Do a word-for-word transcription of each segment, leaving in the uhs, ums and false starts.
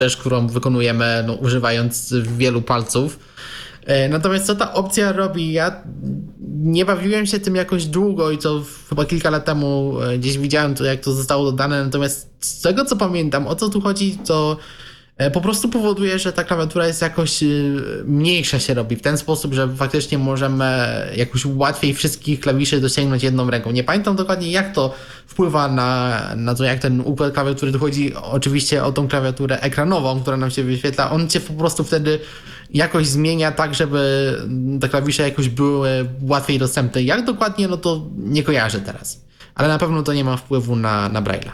rzecz, którą wykonujemy no, używając wielu palców. Natomiast co ta opcja robi? Ja nie bawiłem się tym jakoś długo i to chyba kilka lat temu gdzieś widziałem to, jak to zostało dodane. Natomiast z tego, co pamiętam, o co tu chodzi, to po prostu powoduje, że ta klawiatura jest jakoś mniejsza się robi w ten sposób, że faktycznie możemy jakoś łatwiej wszystkich klawiszy dosięgnąć jedną ręką. Nie pamiętam dokładnie, jak to wpływa na, na to, jak ten układ klawiatury. Tu chodzi oczywiście o tą klawiaturę ekranową, która nam się wyświetla. On cię po prostu wtedy jakoś zmienia tak, żeby te klawisze jakoś były łatwiej dostępne. Jak dokładnie, no to nie kojarzę teraz. Ale na pewno to nie ma wpływu na, na Braille'a.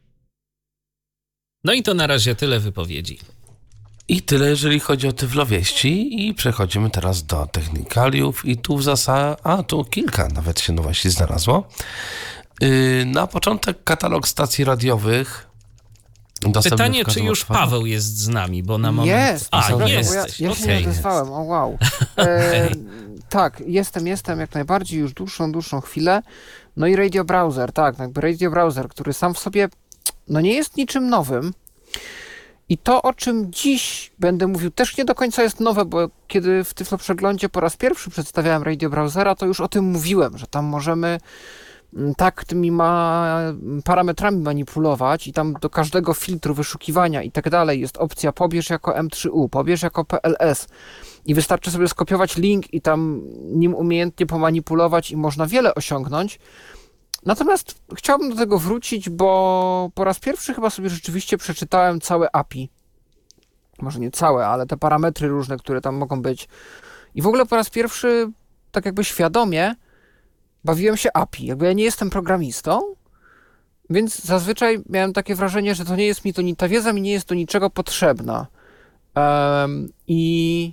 No i to na razie tyle wypowiedzi. I tyle, jeżeli chodzi o tyflowieści, i przechodzimy teraz do technikaliów i tu w zasadzie, a tu kilka nawet się nowości znalazło. Yy, na początek katalog stacji radiowych. Pytanie, czy już Paweł jest z nami, bo na moment... Jest, a, dobra, jesteś. Ja, ja się okay. nie odezwałem, o wow. E, tak, jestem, jestem jak najbardziej już dłuższą, dłuższą chwilę. No i Radio Browser, tak, jakby Radio Browser, który sam w sobie no nie jest niczym nowym. I to, o czym dziś będę mówił, też nie do końca jest nowe, bo kiedy w Tyflo Przeglądzie po raz pierwszy przedstawiałem Radio Browsera, to już o tym mówiłem, że tam możemy tak tymi ma parametrami manipulować i tam do każdego filtru wyszukiwania i tak dalej jest opcja pobierz jako em trzy u, pobierz jako P L S i wystarczy sobie skopiować link i tam nim umiejętnie pomanipulować i można wiele osiągnąć. Natomiast chciałbym do tego wrócić, bo po raz pierwszy chyba sobie rzeczywiście przeczytałem całe A P I. Może nie całe, ale te parametry różne, które tam mogą być. I w ogóle po raz pierwszy tak jakby świadomie bawiłem się A P I. Jakby ja nie jestem programistą, więc zazwyczaj miałem takie wrażenie, że to nie jest mi to, ta wiedza mi nie jest do niczego potrzebna. Um, I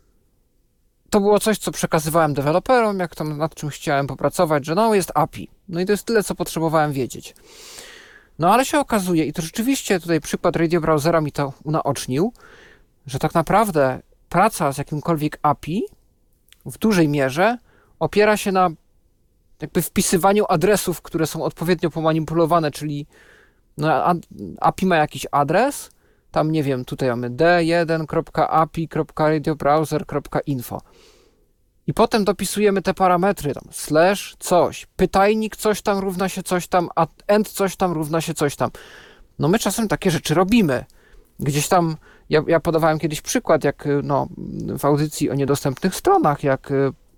to było coś, co przekazywałem deweloperom, jak tam nad czymś chciałem popracować, że no jest A P I. No i to jest tyle, co potrzebowałem wiedzieć. No ale się okazuje, i to rzeczywiście tutaj przykład Radio Browsera mi to unaocznił, że tak naprawdę praca z jakimkolwiek A P I w dużej mierze opiera się na jakby wpisywaniu adresów, które są odpowiednio pomanipulowane, czyli no, A P I ma jakiś adres, tam nie wiem, tutaj mamy d jeden kropka a p i kropka radiobrowser kropka info i potem dopisujemy te parametry, tam slash coś, pytajnik coś tam równa się coś tam, a end coś tam równa się coś tam. No my czasem takie rzeczy robimy. Gdzieś tam, ja, ja podawałem kiedyś przykład, jak no, w audycji o niedostępnych stronach, jak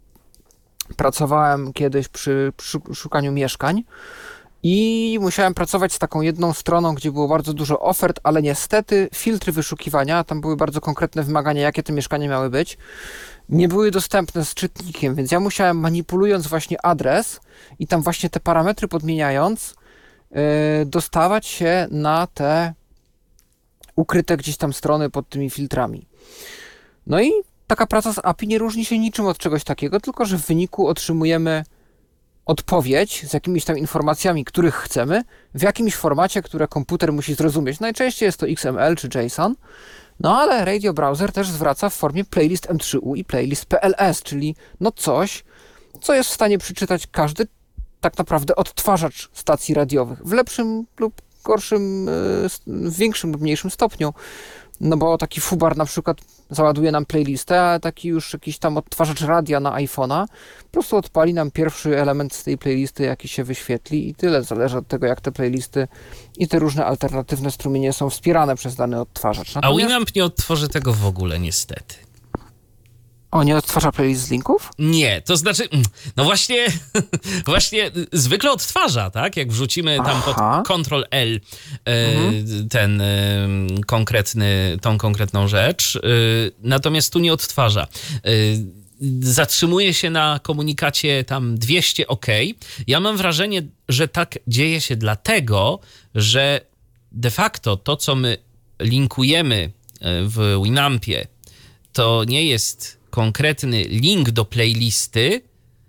pracowałem kiedyś przy, przy szukaniu mieszkań i musiałem pracować z taką jedną stroną, gdzie było bardzo dużo ofert, ale niestety filtry wyszukiwania, tam były bardzo konkretne wymagania, jakie te mieszkania miały być, nie były dostępne z czytnikiem, więc ja musiałem, manipulując właśnie adres i tam właśnie te parametry podmieniając, yy, dostawać się na te ukryte gdzieś tam strony pod tymi filtrami. No i taka praca z A P I nie różni się niczym od czegoś takiego, tylko że w wyniku otrzymujemy odpowiedź z jakimiś tam informacjami, których chcemy, w jakimś formacie, które komputer musi zrozumieć. Najczęściej jest to X M L czy JSON, no ale Radio Browser też zwraca w formie playlist em trzy u i playlist P L S, czyli no coś, co jest w stanie przeczytać każdy tak naprawdę odtwarzacz stacji radiowych w lepszym lub gorszym, w większym lub mniejszym stopniu. No bo taki fubar na przykład załaduje nam playlistę, a taki już jakiś tam odtwarzacz radia na iPhone'a po prostu odpali nam pierwszy element z tej playlisty, jaki się wyświetli i tyle. Zależy od tego, jak te playlisty i te różne alternatywne strumienie są wspierane przez dany odtwarzacz. Natomiast... A Winamp nie odtworzy tego w ogóle, niestety. O, nie odtwarza playlist z linków? Nie, to znaczy, no właśnie, właśnie zwykle odtwarza, tak? Jak wrzucimy tam Aha. pod kontrol L e, mhm. ten e, konkretny, tą konkretną rzecz, e, natomiast tu nie odtwarza. E, zatrzymuje się na komunikacie tam dwieście OK. Ja mam wrażenie, że tak dzieje się dlatego, że de facto to, co my linkujemy w Winampie, to nie jest konkretny link do playlisty,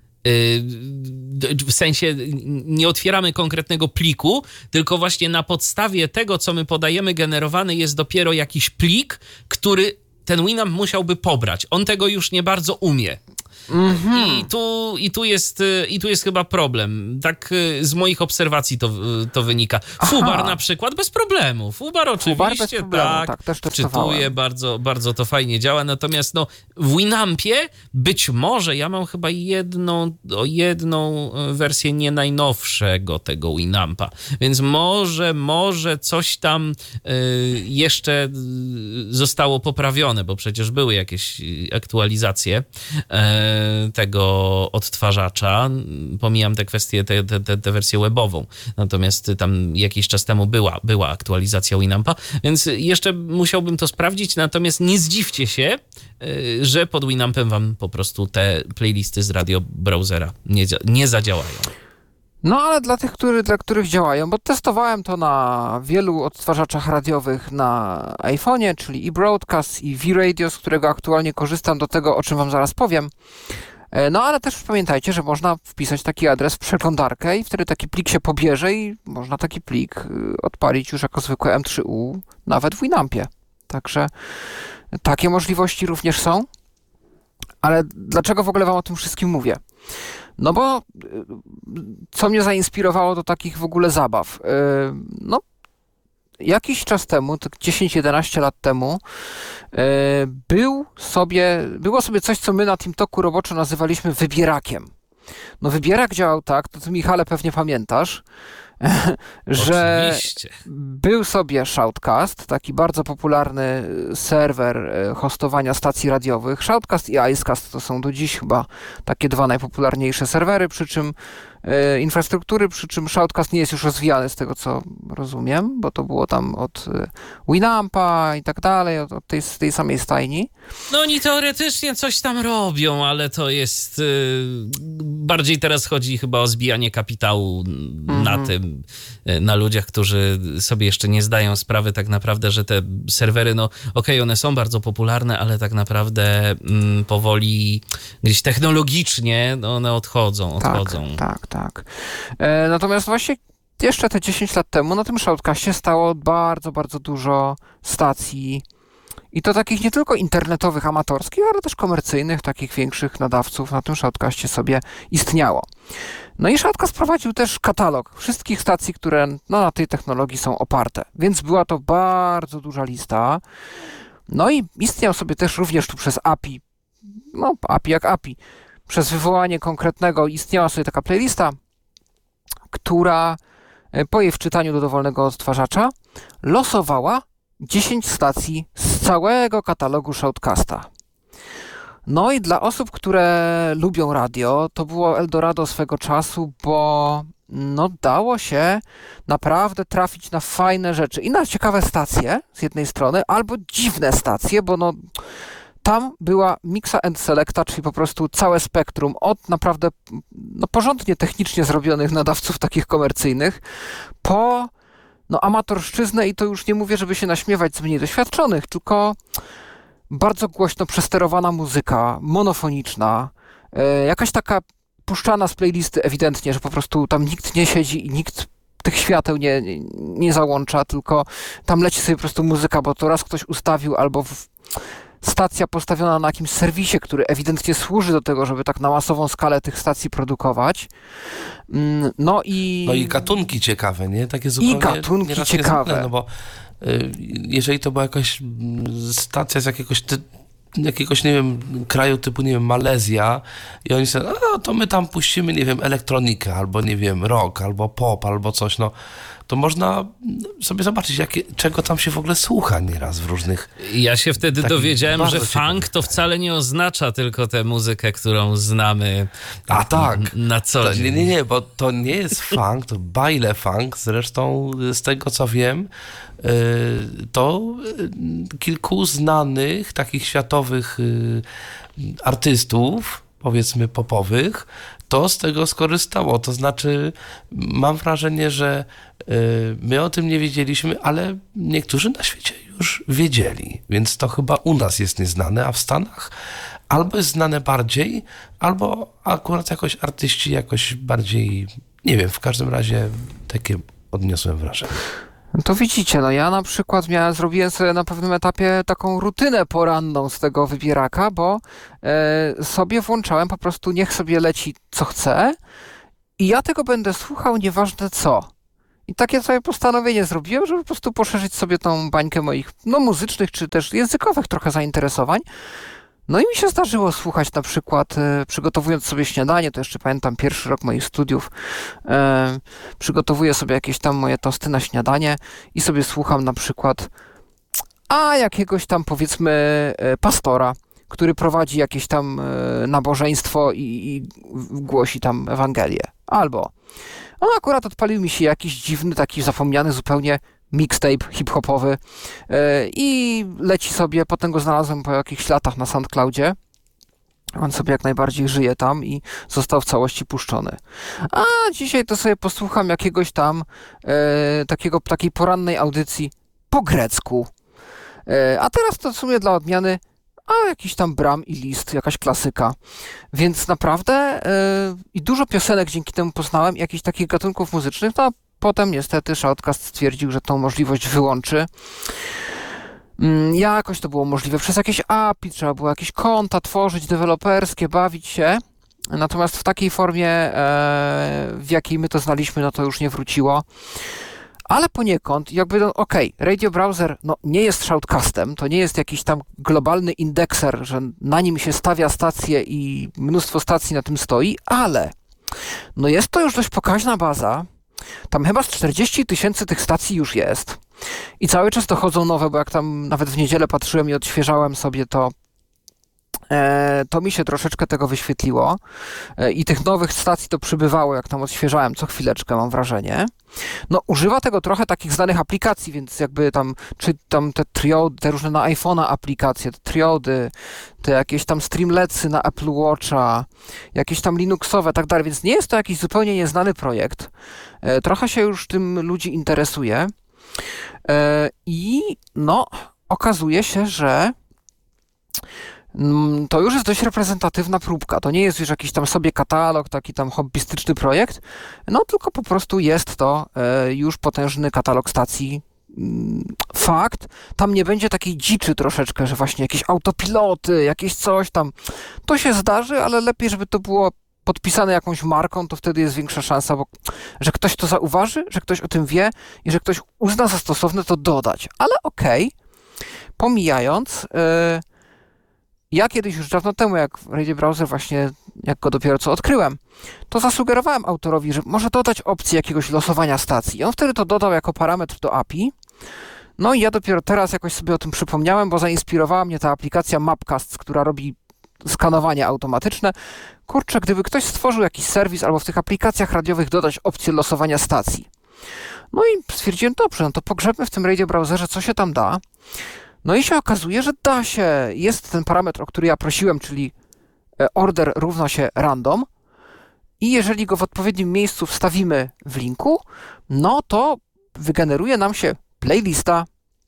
w sensie nie otwieramy konkretnego pliku, tylko właśnie na podstawie tego, co my podajemy, generowany jest dopiero jakiś plik, który ten Winamp musiałby pobrać. On tego już nie bardzo umie. Mm-hmm. I, tu, i, tu jest, I tu jest chyba problem. Tak z moich obserwacji to, to wynika. Fubar Aha. na przykład bez problemu. Fubar oczywiście, Fubar bez problemu. tak, tak też czytuje, bardzo, bardzo to fajnie działa. Natomiast no, w Winampie być może, ja mam chyba jedną, jedną wersję nie najnowszego tego Winampa, więc może, może coś tam y, jeszcze zostało poprawione, bo przecież były jakieś aktualizacje y, tego odtwarzacza. Pomijam tę kwestię, tę te, te, te wersję webową, natomiast tam jakiś czas temu była, była aktualizacja Winampa, więc jeszcze musiałbym to sprawdzić, natomiast nie zdziwcie się, y, że pod Winampem wam po prostu te playlisty z radio browsera nie, nie zadziałają. No ale dla tych, który, dla których działają, bo testowałem to na wielu odtwarzaczach radiowych na iPhone'ie, czyli i Broadcast, i V-Radio, z którego aktualnie korzystam, do tego, o czym wam zaraz powiem. No ale też pamiętajcie, że można wpisać taki adres w przeglądarkę i wtedy taki plik się pobierze i można taki plik odpalić już jako zwykłe M trzy U, nawet w Winampie. Także takie możliwości również są. Ale dlaczego w ogóle wam o tym wszystkim mówię? No bo co mnie zainspirowało do takich w ogóle zabaw? No jakiś czas temu, tak dziesięć jedenaście lat temu, był sobie, było sobie coś, co my na TeamTalku roboczo nazywaliśmy wybierakiem. No wybierak działał tak, to ty, Michale, pewnie pamiętasz, że Oczywiście. Był sobie Shoutcast, taki bardzo popularny serwer hostowania stacji radiowych. Shoutcast i Icecast to są do dziś chyba takie dwa najpopularniejsze serwery, przy czym e, infrastruktury, przy czym Shoutcast nie jest już rozwijany z tego, co rozumiem, bo to było tam od e, Winampa i tak dalej, od, od tej, tej samej stajni. No oni teoretycznie coś tam robią, ale to jest y, bardziej teraz chodzi chyba o zbijanie kapitału mm-hmm. na tym, na ludziach, którzy sobie jeszcze nie zdają sprawy tak naprawdę, że te serwery, no okej, okay, one są bardzo popularne, ale tak naprawdę mm, powoli gdzieś technologicznie no, one odchodzą, odchodzą. Tak, tak, tak. E, natomiast właśnie jeszcze te dziesięć lat temu na tym Shoutcastie stało bardzo, bardzo dużo stacji i to takich nie tylko internetowych, amatorskich, ale też komercyjnych, takich większych nadawców na tym Shoutcastie sobie istniało. No i Shoutcast prowadził też katalog wszystkich stacji, które no, na tej technologii są oparte, więc była to bardzo duża lista. No i istniał sobie też również tu przez A P I, no A P I jak A P I, przez wywołanie konkretnego istniała sobie taka playlista, która po jej wczytaniu do dowolnego odtwarzacza losowała dziesięć stacji z całego katalogu Shoutcasta. No i dla osób, które lubią radio, to było Eldorado swego czasu, bo no dało się naprawdę trafić na fajne rzeczy i na ciekawe stacje z jednej strony, albo dziwne stacje, bo no tam była mixa and selecta, czyli po prostu całe spektrum od naprawdę no, porządnie technicznie zrobionych nadawców takich komercyjnych po no, amatorszczyznę i to już nie mówię, żeby się naśmiewać z mniej doświadczonych, tylko bardzo głośno przesterowana muzyka, monofoniczna, e, jakaś taka puszczana z playlisty ewidentnie, że po prostu tam nikt nie siedzi i nikt tych świateł nie, nie, nie załącza, tylko tam leci sobie po prostu muzyka, bo to raz ktoś ustawił albo w, stacja postawiona na jakimś serwisie, który ewidentnie służy do tego, żeby tak na masową skalę tych stacji produkować. No i... No i gatunki ciekawe, nie? Takie zupełnie... I gatunki ciekawe. Niezwykle, no bo y, jeżeli to była jakaś stacja z jakiegoś... Ty... jakiegoś, nie wiem, kraju typu, nie wiem, Malezja i oni sobie, a to my tam puścimy, nie wiem, elektronikę, albo nie wiem, rock, albo pop, albo coś, no to można sobie zobaczyć, jakie, czego tam się w ogóle słucha nieraz w różnych... Ja się wtedy dowiedziałem, że funk to wcale nie oznacza tylko tę muzykę, którą znamy a tak, na co dzień. Nie, nie, nie, bo to nie jest funk, to baile funk, zresztą z tego co wiem, to kilku znanych, takich światowych artystów, powiedzmy popowych, to z tego skorzystało. To znaczy, mam wrażenie, że my o tym nie wiedzieliśmy, ale niektórzy na świecie już wiedzieli, więc to chyba u nas jest nieznane, a w Stanach albo jest znane bardziej, albo akurat jakoś artyści jakoś bardziej, nie wiem, w każdym razie takie odniosłem wrażenie. To widzicie, no ja na przykład miałem, zrobiłem sobie na pewnym etapie taką rutynę poranną z tego wybieraka, bo e, sobie włączałem po prostu niech sobie leci co chce i ja tego będę słuchał nieważne co. I takie sobie postanowienie zrobiłem, żeby po prostu poszerzyć sobie tą bańkę moich no muzycznych czy też językowych trochę zainteresowań. No i mi się zdarzyło słuchać na przykład, e, przygotowując sobie śniadanie, to jeszcze pamiętam pierwszy rok moich studiów, e, przygotowuję sobie jakieś tam moje tosty na śniadanie i sobie słucham na przykład a jakiegoś tam powiedzmy e, pastora, który prowadzi jakieś tam e, nabożeństwo i, i głosi tam Ewangelię. Albo no akurat odpalił mi się jakiś dziwny, taki zapomniany zupełnie mixtape hip-hopowy yy, i leci sobie, potem go znalazłem po jakichś latach na SoundCloudzie. On sobie jak najbardziej żyje tam i został w całości puszczony. A dzisiaj to sobie posłucham jakiegoś tam yy, takiego, takiej porannej audycji po grecku. Yy, a teraz to w sumie dla odmiany a jakiś tam Bram i Liszt, jakaś klasyka. Więc naprawdę yy, i dużo piosenek dzięki temu poznałem, jakichś takich gatunków muzycznych, no potem niestety Shoutcast stwierdził, że tą możliwość wyłączy. Mm, jakoś to było możliwe przez jakieś A P I, trzeba było jakieś konta tworzyć, deweloperskie, bawić się. Natomiast w takiej formie, e, w jakiej my to znaliśmy, no to już nie wróciło. Ale poniekąd, jakby, no, okej, okay, Radio Browser no, nie jest Shoutcastem, to nie jest jakiś tam globalny indekser, że na nim się stawia stacje i mnóstwo stacji na tym stoi, ale no jest to już dość pokaźna baza. Tam chyba z czterdzieści tysięcy tych stacji już jest. I cały czas dochodzą nowe, bo jak tam nawet w niedzielę patrzyłem i odświeżałem sobie to, e, to mi się troszeczkę tego wyświetliło. E, I tych nowych stacji to przybywało, jak tam odświeżałem co chwileczkę, mam wrażenie. No używa tego trochę takich znanych aplikacji, więc jakby tam, czy tam te triody, te różne na iPhone'a aplikacje, te triody, te jakieś tam Streamletsy na Apple Watcha, jakieś tam Linuxowe, tak dalej, więc nie jest to jakiś zupełnie nieznany projekt. E, trochę się już tym ludzi interesuje. E, I no, okazuje się, że to już jest dość reprezentatywna próbka. To nie jest już jakiś tam sobie katalog, taki tam hobbystyczny projekt, no tylko po prostu jest to e, już potężny katalog stacji. Fakt, tam nie będzie takiej dziczy troszeczkę, że właśnie jakieś autopiloty, jakieś coś tam. To się zdarzy, ale lepiej, żeby to było podpisane jakąś marką, to wtedy jest większa szansa, bo, że ktoś to zauważy, że ktoś o tym wie i że ktoś uzna za stosowne to dodać. Ale okej, okay, pomijając, yy, ja kiedyś już dawno temu, jak Radio Browser właśnie, jak go dopiero co odkryłem, to zasugerowałem autorowi, że może dodać opcję jakiegoś losowania stacji. I on wtedy to dodał jako parametr do A P I. No i ja dopiero teraz jakoś sobie o tym przypomniałem, bo zainspirowała mnie ta aplikacja Mapcast, która robi skanowanie automatyczne. Kurczę, gdyby ktoś stworzył jakiś serwis albo w tych aplikacjach radiowych dodać opcję losowania stacji. No i stwierdziłem, dobrze, no to pogrzebmy w tym Radio Browserze, co się tam da. No i się okazuje, że da się. Jest ten parametr, o który ja prosiłem, czyli order równa się random. I jeżeli go w odpowiednim miejscu wstawimy w linku, no to wygeneruje nam się playlista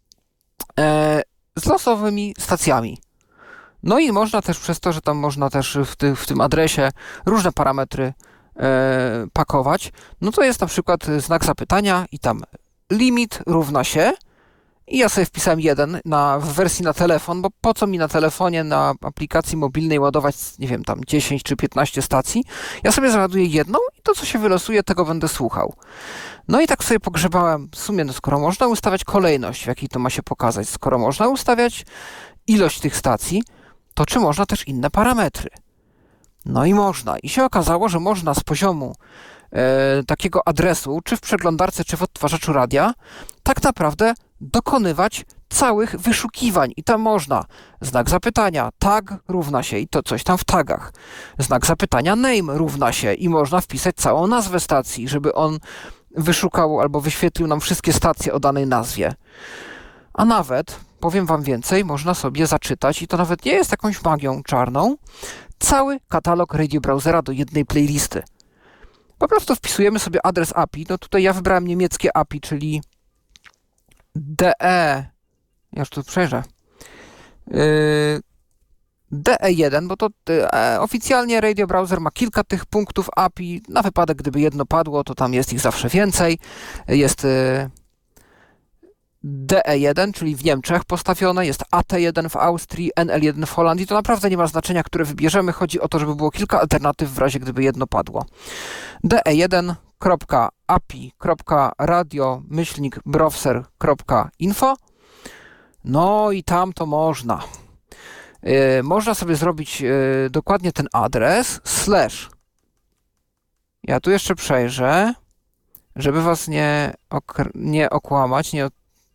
e, z losowymi stacjami. No i można też przez to, że tam można też w, ty, w tym adresie różne parametry e, pakować, no to jest na przykład znak zapytania i tam limit równa się i ja sobie wpisałem jeden na, w wersji na telefon, bo po co mi na telefonie, na aplikacji mobilnej ładować, nie wiem, tam dziesięć czy piętnaście stacji. Ja sobie załaduję jedną i to, co się wylosuje, tego będę słuchał. No i tak sobie pogrzebałem, w sumie, no skoro można ustawiać kolejność, w jakiej to ma się pokazać, skoro można ustawiać ilość tych stacji, to czy można też inne parametry? No i można. I się okazało, że można z poziomu e, takiego adresu, czy w przeglądarce, czy w odtwarzaczu radia, tak naprawdę dokonywać całych wyszukiwań. I tam można znak zapytania, tag równa się i to coś tam w tagach. Znak zapytania name równa się i można wpisać całą nazwę stacji, żeby on wyszukał albo wyświetlił nam wszystkie stacje o danej nazwie. A nawet, powiem wam więcej, można sobie zaczytać, i to nawet nie jest jakąś magią czarną, cały katalog Radio Browsera do jednej playlisty. Po prostu wpisujemy sobie adres A P I. No tutaj ja wybrałem niemieckie A P I, czyli D E, ja już tu przejrzę, yy, D E jeden, bo to yy, oficjalnie Radio Browser ma kilka tych punktów A P I. Na wypadek, gdyby jedno padło, to tam jest ich zawsze więcej. Jest yy, D E jeden, czyli w Niemczech postawione, jest A T jeden w Austrii, N L jeden w Holandii. To naprawdę nie ma znaczenia, które wybierzemy. Chodzi o to, żeby było kilka alternatyw w razie, gdyby jedno padło. D E jeden kropka A P I kropka radio myślnik browser kropka info. No i tam to można. Yy, można sobie zrobić yy, dokładnie ten adres, slash. Ja tu jeszcze przejrzę, żeby was nie, okr- nie okłamać, nie...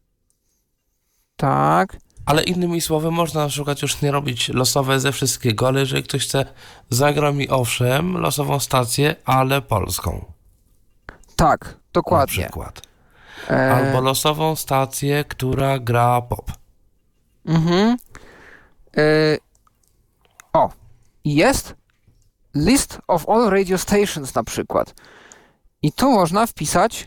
Tak. Ale innymi słowy, można na przykład już nie robić losowe ze wszystkiego, ale jeżeli ktoś chce, zagra mi owszem, losową stację, ale polską. Tak, dokładnie. Na przykład. E... Albo losową stację, która gra pop. Mhm. E... O, jest list of all radio stations na przykład. I tu można wpisać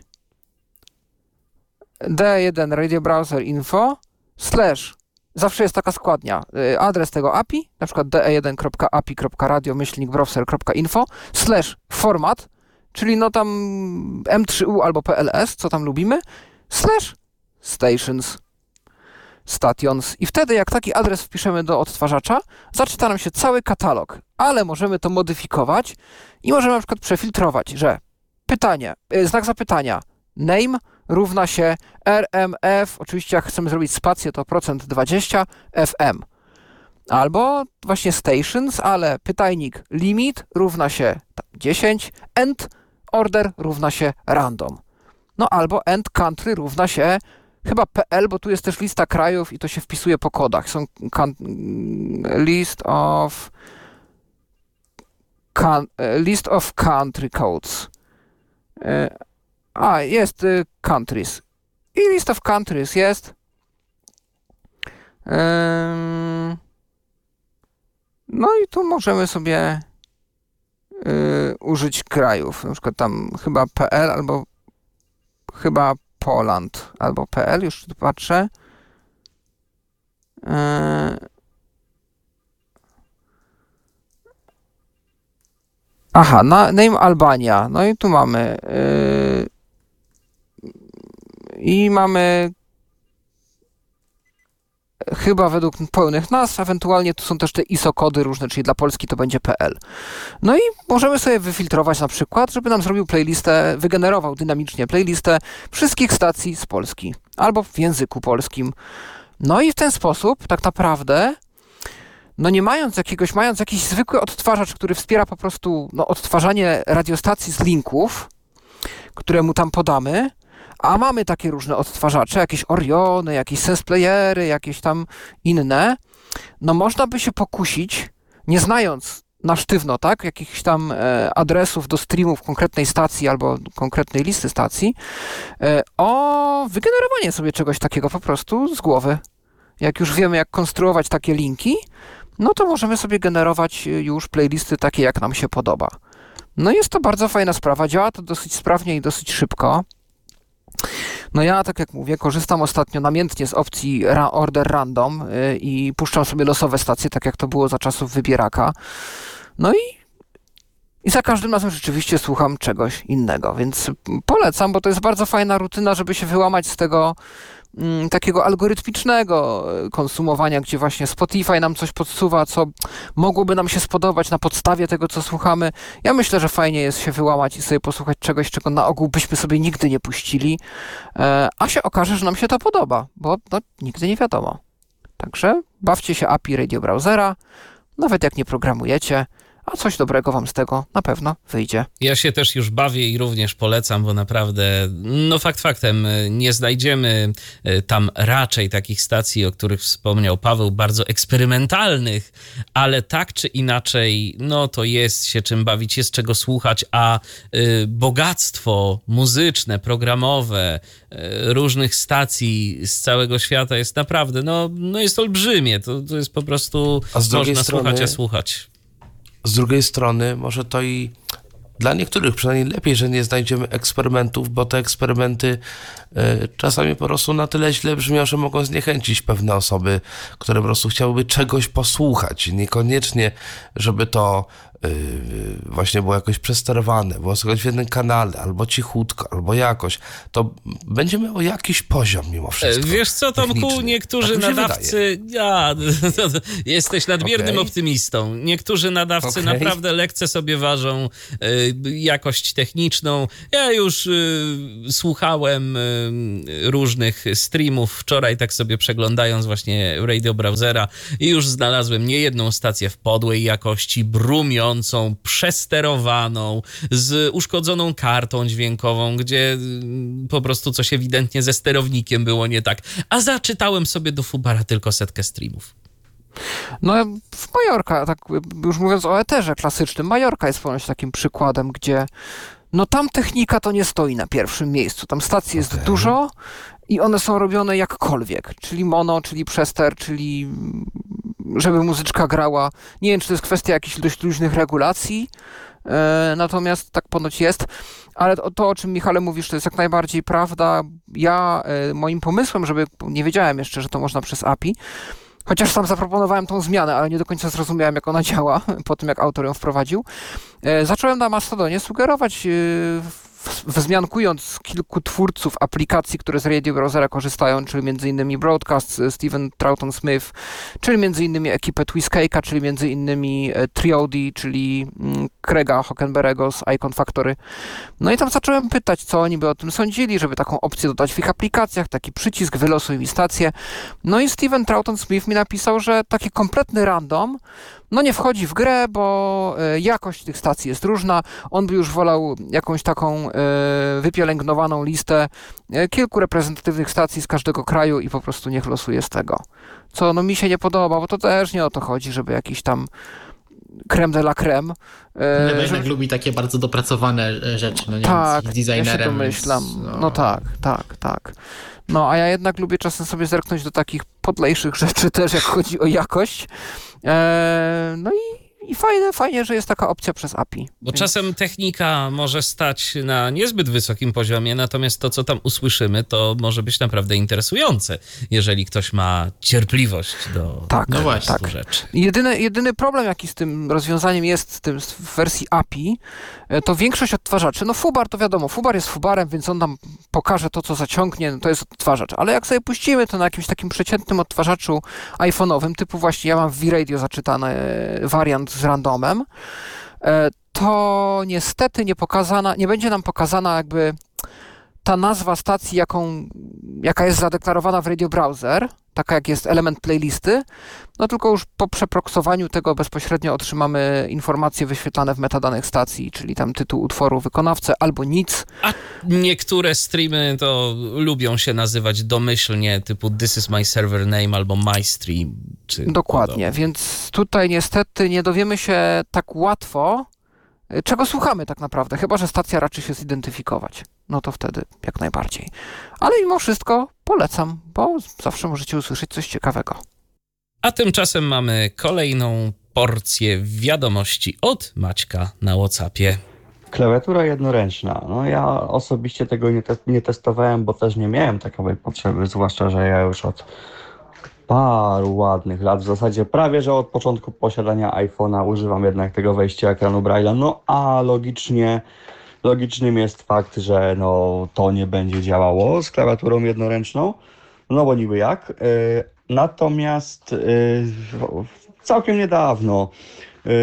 D jeden Radio Browser Info slash, zawsze jest taka składnia, adres tego A P I, na przykład D E jeden kropka A P I kropka radio myślnik browser kropka info slash format, czyli no tam M trzy U albo P L S, co tam lubimy, slash stations, stations. I wtedy jak taki adres wpiszemy do odtwarzacza, zaczyta nam się cały katalog, ale możemy to modyfikować i możemy na przykład przefiltrować, że pytanie, znak zapytania, name równa się R M F, oczywiście jak chcemy zrobić spację, to procent dwadzieścia F M. Albo właśnie stations, ale pytajnik limit równa się dziesięć, end order równa się random. No albo end country równa się chyba P L, bo tu jest też lista krajów i to się wpisuje po kodach. Są list of list of country codes. A, jest y, countries. I list of countries jest. Ym, no i tu możemy sobie y, użyć krajów. Na przykład tam chyba P L albo chyba Poland albo P L, już tu patrzę. Yy, aha, na, name Albania. No i tu mamy yy, i mamy chyba według pełnych nazw, ewentualnie tu są też te I S O kody różne, czyli dla Polski to będzie P L. No i możemy sobie wyfiltrować na przykład, żeby nam zrobił playlistę, wygenerował dynamicznie playlistę wszystkich stacji z Polski, albo w języku polskim. No i w ten sposób tak naprawdę, no nie mając jakiegoś, mając jakiś zwykły odtwarzacz, który wspiera po prostu no, odtwarzanie radiostacji z linków, które mu tam podamy, a mamy takie różne odtwarzacze, jakieś Oriony, jakieś SensePlayery, jakieś tam inne, no można by się pokusić, nie znając na sztywno, tak, jakichś tam e, adresów do streamów konkretnej stacji albo konkretnej listy stacji, e, o wygenerowanie sobie czegoś takiego po prostu z głowy. Jak już wiemy, jak konstruować takie linki, no to możemy sobie generować już playlisty takie, jak nam się podoba. No jest to bardzo fajna sprawa, działa to dosyć sprawnie i dosyć szybko. No ja, tak jak mówię, korzystam ostatnio namiętnie z opcji ra- Order Random yy, i puszczam sobie losowe stacje, tak jak to było za czasów wybieraka. No i, i za każdym razem rzeczywiście słucham czegoś innego, więc polecam, bo to jest bardzo fajna rutyna, żeby się wyłamać z tego mm, takiego algorytmicznego konsumowania, gdzie właśnie Spotify nam coś podsuwa, co mogłoby nam się spodobać na podstawie tego, co słuchamy. Ja myślę, że fajnie jest się wyłamać i sobie posłuchać czegoś, czego na ogół byśmy sobie nigdy nie puścili, e, a się okaże, że nam się to podoba, bo no, nigdy nie wiadomo. Także bawcie się A P I Radio Browsera, nawet jak nie programujecie, a coś dobrego wam z tego na pewno wyjdzie. Ja się też już bawię i również polecam, bo naprawdę, no fakt faktem, nie znajdziemy tam raczej takich stacji, o których wspomniał Paweł, bardzo eksperymentalnych, ale tak czy inaczej, no to jest się czym bawić, jest czego słuchać, a y, bogactwo muzyczne, programowe, y, różnych stacji z całego świata jest naprawdę, no, no jest olbrzymie, to, to jest po prostu, można strony... słuchać, a słuchać. Z drugiej strony może to i dla niektórych przynajmniej lepiej, że nie znajdziemy eksperymentów, bo te eksperymenty y, czasami po prostu na tyle źle brzmią, że mogą zniechęcić pewne osoby, które po prostu chciałyby czegoś posłuchać. Niekoniecznie, żeby to właśnie było jakoś przesterowane, było słychać w jednym kanale, albo cichutko, albo jakoś, to będzie miało jakiś poziom mimo wszystko. Wiesz co, Tomku, niektórzy tak nadawcy... Ja, jesteś nadmiernym okay. optymistą. Niektórzy nadawcy okay. naprawdę lekce sobie ważą y, jakość techniczną. Ja już y, słuchałem y, różnych streamów wczoraj, tak sobie przeglądając właśnie Radio Browsera i już znalazłem niejedną stację w podłej jakości, brumiącą, przesterowaną, z uszkodzoną kartą dźwiękową, gdzie po prostu coś ewidentnie ze sterownikiem było nie tak. A zaczytałem sobie do Fubara tylko setkę streamów. No w Majorka, tak już mówiąc o eterze klasycznym, Majorka jest ponoć takim przykładem, gdzie no tam technika to nie stoi na pierwszym miejscu. Tam stacji jest okay. dużo i one są robione jakkolwiek, czyli mono, czyli przester, czyli żeby muzyczka grała. Nie wiem, czy to jest kwestia jakichś dość luźnych regulacji, e, natomiast tak ponoć jest. Ale to, to, o czym Michale mówisz, to jest jak najbardziej prawda. Ja, e, moim pomysłem, żeby, nie wiedziałem jeszcze, że to można przez A P I, chociaż sam zaproponowałem tą zmianę, ale nie do końca zrozumiałem, jak ona działa, po tym jak autor ją wprowadził. E, zacząłem na Mastodonie sugerować, e, wzmiankując kilku twórców aplikacji, które z Radio Browsera korzystają, czyli między innymi Broadcast, Steven Troughton Smith, czyli między innymi ekipę Twiscake'a, czyli między innymi Triody, czyli Craiga Hockenberry'ego z Icon Factory. No i tam zacząłem pytać, co oni by o tym sądzili, żeby taką opcję dodać w ich aplikacjach, taki przycisk, wylosuj mi stację. No i Steven Troughton Smith mi napisał, że taki kompletny random no nie wchodzi w grę, bo jakość tych stacji jest różna. On by już wolał jakąś taką wypielęgnowaną listę kilku reprezentatywnych stacji z każdego kraju i po prostu niech losuje z tego. Co no mi się nie podoba, bo to też nie o to chodzi, żeby jakiś tam creme de la creme. Chyba że... jednak lubi takie bardzo dopracowane rzeczy, no nie tak, wiem, z designerem. Ja się domyślam. No... no tak, tak, tak. No, a ja jednak lubię czasem sobie zerknąć do takich podlejszych rzeczy też, jak chodzi o jakość. Eee, no i, i fajne, fajnie, że jest taka opcja przez A P I. Bo więc... czasem technika może stać na niezbyt wysokim poziomie, natomiast to, co tam usłyszymy, to może być naprawdę interesujące, jeżeli ktoś ma cierpliwość do tak, no właśnie, tak. rzeczy. Jedyny, jedyny problem, jaki z tym rozwiązaniem jest w, tym, w wersji A P I, to większość odtwarzaczy, no Fubar to wiadomo, Fubar jest Fubarem, więc on nam pokaże to, co zaciągnie, no to jest odtwarzacz, ale jak sobie puścimy to na jakimś takim przeciętnym odtwarzaczu iPhone'owym, typu właśnie ja mam w V-Radio zaczytany wariant z randomem, to niestety nie pokazana, nie będzie nam pokazana jakby ta nazwa stacji, jaką, jaka jest zadeklarowana w Radio Browser, taka jak jest element playlisty, no tylko już po przeproksowaniu tego bezpośrednio otrzymamy informacje wyświetlane w metadanych stacji, czyli tam tytuł utworu, wykonawcę albo nic. A niektóre streamy to lubią się nazywać domyślnie, typu This is my server name albo my stream. Czy dokładnie, podobnie. Więc tutaj niestety nie dowiemy się tak łatwo, czego słuchamy tak naprawdę, chyba że stacja raczy się zidentyfikować. No to wtedy jak najbardziej. Ale mimo wszystko polecam, bo zawsze możecie usłyszeć coś ciekawego. A tymczasem mamy kolejną porcję wiadomości od Maćka na WhatsAppie. Klawiatura jednoręczna. No ja osobiście tego nie, te- nie testowałem, bo też nie miałem takowej potrzeby, zwłaszcza, że ja już od paru ładnych lat, w zasadzie prawie, że od początku posiadania iPhone'a używam jednak tego wejścia ekranu Braille'a, no a logicznie Logicznym jest fakt, że no, to nie będzie działało z klawiaturą jednoręczną, no bo niby jak. Yy, natomiast yy, całkiem niedawno yy,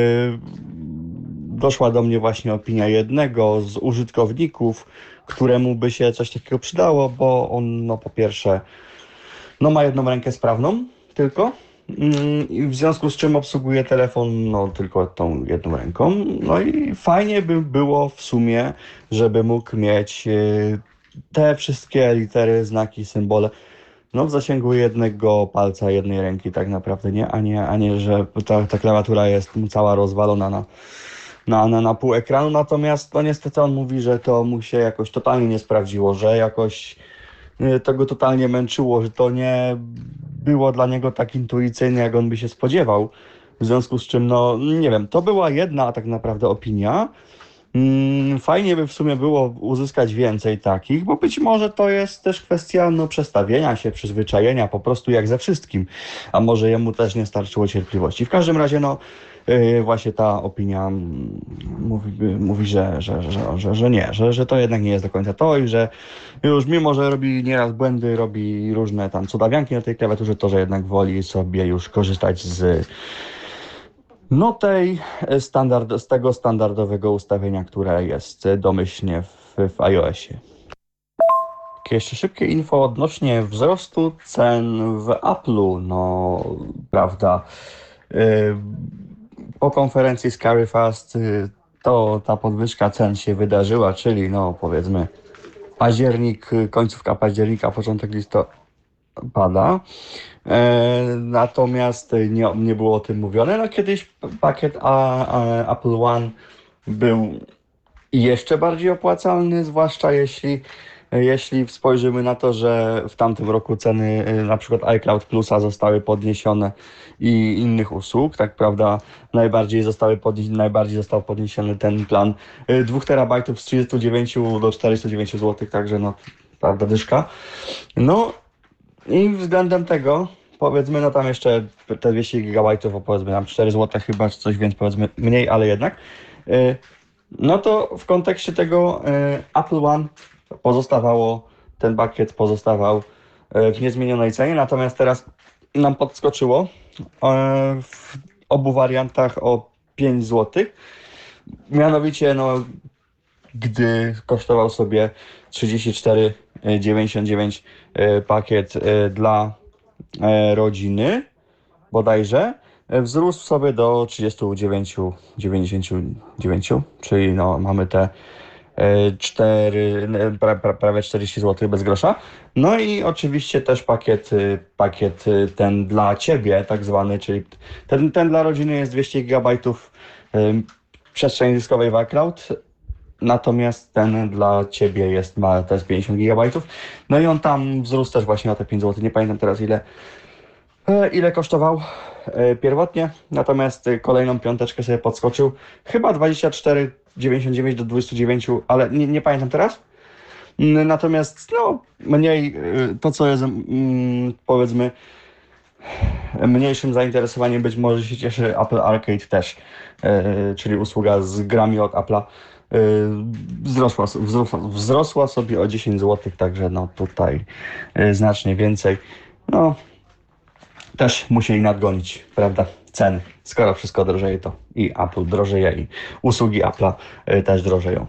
doszła do mnie właśnie opinia jednego z użytkowników, któremu by się coś takiego przydało, bo on no po pierwsze no, ma jedną rękę sprawną tylko. I w związku z czym obsługuje telefon no, tylko tą jedną ręką. No i fajnie by było w sumie, żeby mógł mieć te wszystkie litery, znaki, symbole no, w zasięgu jednego palca, jednej ręki tak naprawdę, nie? A nie, a nie że ta, ta klawiatura jest cała rozwalona na, na, na, na pół ekranu. Natomiast no, niestety on mówi, że to mu się jakoś totalnie nie sprawdziło, że jakoś to go totalnie męczyło, że to nie było dla niego tak intuicyjne, jak on by się spodziewał. W związku z czym, no nie wiem, to była jedna tak naprawdę opinia. Mm, Fajnie by w sumie było uzyskać więcej takich, bo być może to jest też kwestia no, przestawienia się, przyzwyczajenia, po prostu jak ze wszystkim. A może jemu też nie starczyło cierpliwości. W każdym razie, no, yy, właśnie ta opinia mm, mówi, mówi że, że, że, że, że nie, że, że to jednak nie jest do końca to i że już mimo, że robi nieraz błędy, robi różne tam cudawianki na tej klawiaturze, to że jednak woli sobie już korzystać z no tej standard, z tego standardowego ustawienia, które jest domyślnie w, w iOSie. Takie jeszcze szybkie info odnośnie wzrostu cen w Apple'u. No, prawda, yy, po konferencji Scaryfast yy, to ta podwyżka cen się wydarzyła, czyli no powiedzmy październik, końcówka października, początek listopada. E, natomiast nie, nie było o tym mówione. No kiedyś pakiet a, a, Apple One był jeszcze bardziej opłacalny, zwłaszcza jeśli, jeśli spojrzymy na to, że w tamtym roku ceny e, na przykład iCloud Plusa zostały podniesione i innych usług, tak prawda, najbardziej, zostały podnieś- najbardziej został podniesiony ten plan e, dwa terabajtów z trzydziestu dziewięciu do czterystu dziewięciu złotych, także no, prawda, dyszka. No i względem tego, powiedzmy, no tam jeszcze te dwieście gigabajtów, o powiedzmy tam cztery złote chyba, czy coś, więc powiedzmy mniej, ale jednak. y, No to w kontekście tego y, Apple One pozostawało, ten pakiet pozostawał y, w niezmienionej cenie, natomiast teraz nam podskoczyło y, w obu wariantach o pięć złotych. Mianowicie, no, gdy kosztował sobie trzydzieści cztery dziewięćdziesiąt dziewięć y, pakiet y, dla y, rodziny bodajże, y, wzrósł sobie do trzydzieści dziewięć dziewięćdziesiąt dziewięć, czyli no mamy te y, cztery, pra, pra, prawie czterdzieści złotych bez grosza. No i oczywiście też pakiet, y, pakiet y, ten dla ciebie tak zwany, czyli ten, ten dla rodziny jest dwieście gigabajtów y, przestrzeni dyskowej w iCloud. Natomiast ten dla ciebie jest, ma też pięćdziesiąt gigabajtów. No i on tam wzrósł też właśnie o te pięć złotych. Nie pamiętam teraz ile, e, ile kosztował e, pierwotnie. Natomiast e, kolejną piąteczkę sobie podskoczył. Chyba dwadzieścia cztery dziewięćdziesiąt dziewięć do dwudziestu dziewięciu, ale nie, nie pamiętam teraz. Mm, Natomiast no mniej e, to co jest mm, powiedzmy mniejszym zainteresowaniem być może się cieszy Apple Arcade też, e, czyli usługa z grami od Apple'a. Wzrosła, wzrosła, wzrosła sobie o dziesięć złotych, także no tutaj y, znacznie więcej. No też musieli nadgonić, prawda, ceny. Skoro wszystko drożeje, to i Apple drożeje i usługi Apple'a y, też drożeją.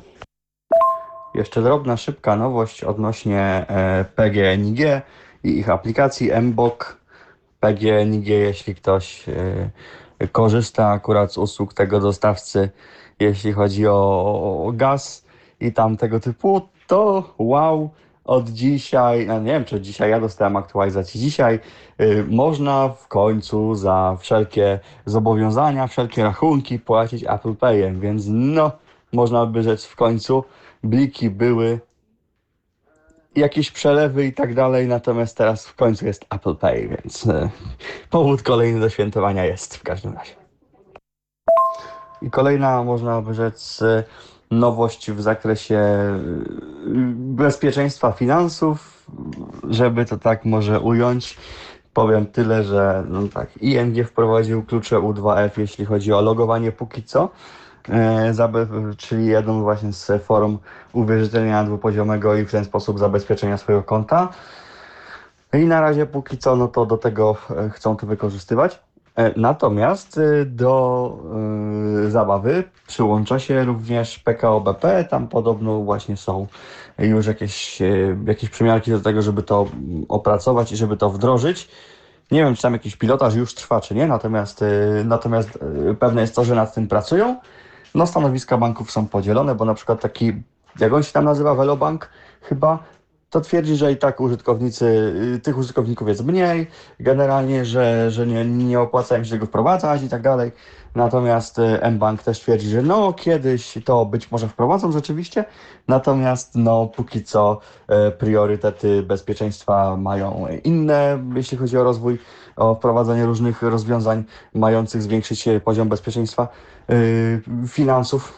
Jeszcze drobna, szybka nowość odnośnie y, P G N I G i ich aplikacji M-Bok. P G N I G, jeśli ktoś y, korzysta akurat z usług tego dostawcy, jeśli chodzi o, o gaz i tam tego typu, to wow, od dzisiaj, no nie wiem czy od dzisiaj, ja dostałem aktualizację dzisiaj, y, można w końcu za wszelkie zobowiązania, wszelkie rachunki płacić Apple Payem, więc no, można by rzec w końcu, bliki były, jakieś przelewy i tak dalej, natomiast teraz w końcu jest Apple Pay, więc y, powód kolejny do świętowania jest w każdym razie. I kolejna, można by rzec, nowość w zakresie bezpieczeństwa finansów, żeby to tak może ująć. Powiem tyle, że no tak, I N G wprowadził klucze U dwa F, jeśli chodzi o logowanie póki co, czyli jedną właśnie z form uwierzytelnienia dwupoziomego i w ten sposób zabezpieczenia swojego konta. I na razie póki co, no to do tego chcą to wykorzystywać. Natomiast do y, zabawy przyłącza się również P K O B P. Tam podobno właśnie są już jakieś, y, jakieś przymiarki do tego, żeby to opracować i żeby to wdrożyć. Nie wiem, czy tam jakiś pilotaż już trwa, czy nie, natomiast, y, natomiast y, pewne jest to, że nad tym pracują. No, stanowiska banków są podzielone, bo na przykład taki, jak on się tam nazywa, Velobank chyba, to twierdzi, że i tak użytkownicy, tych użytkowników jest mniej, generalnie, że, że nie, nie opłaca im się tego wprowadzać i tak dalej. Natomiast mBank też twierdzi, że no kiedyś to być może wprowadzą rzeczywiście, natomiast no póki co e, priorytety bezpieczeństwa mają inne, jeśli chodzi o rozwój, o wprowadzanie różnych rozwiązań mających zwiększyć poziom bezpieczeństwa e, finansów.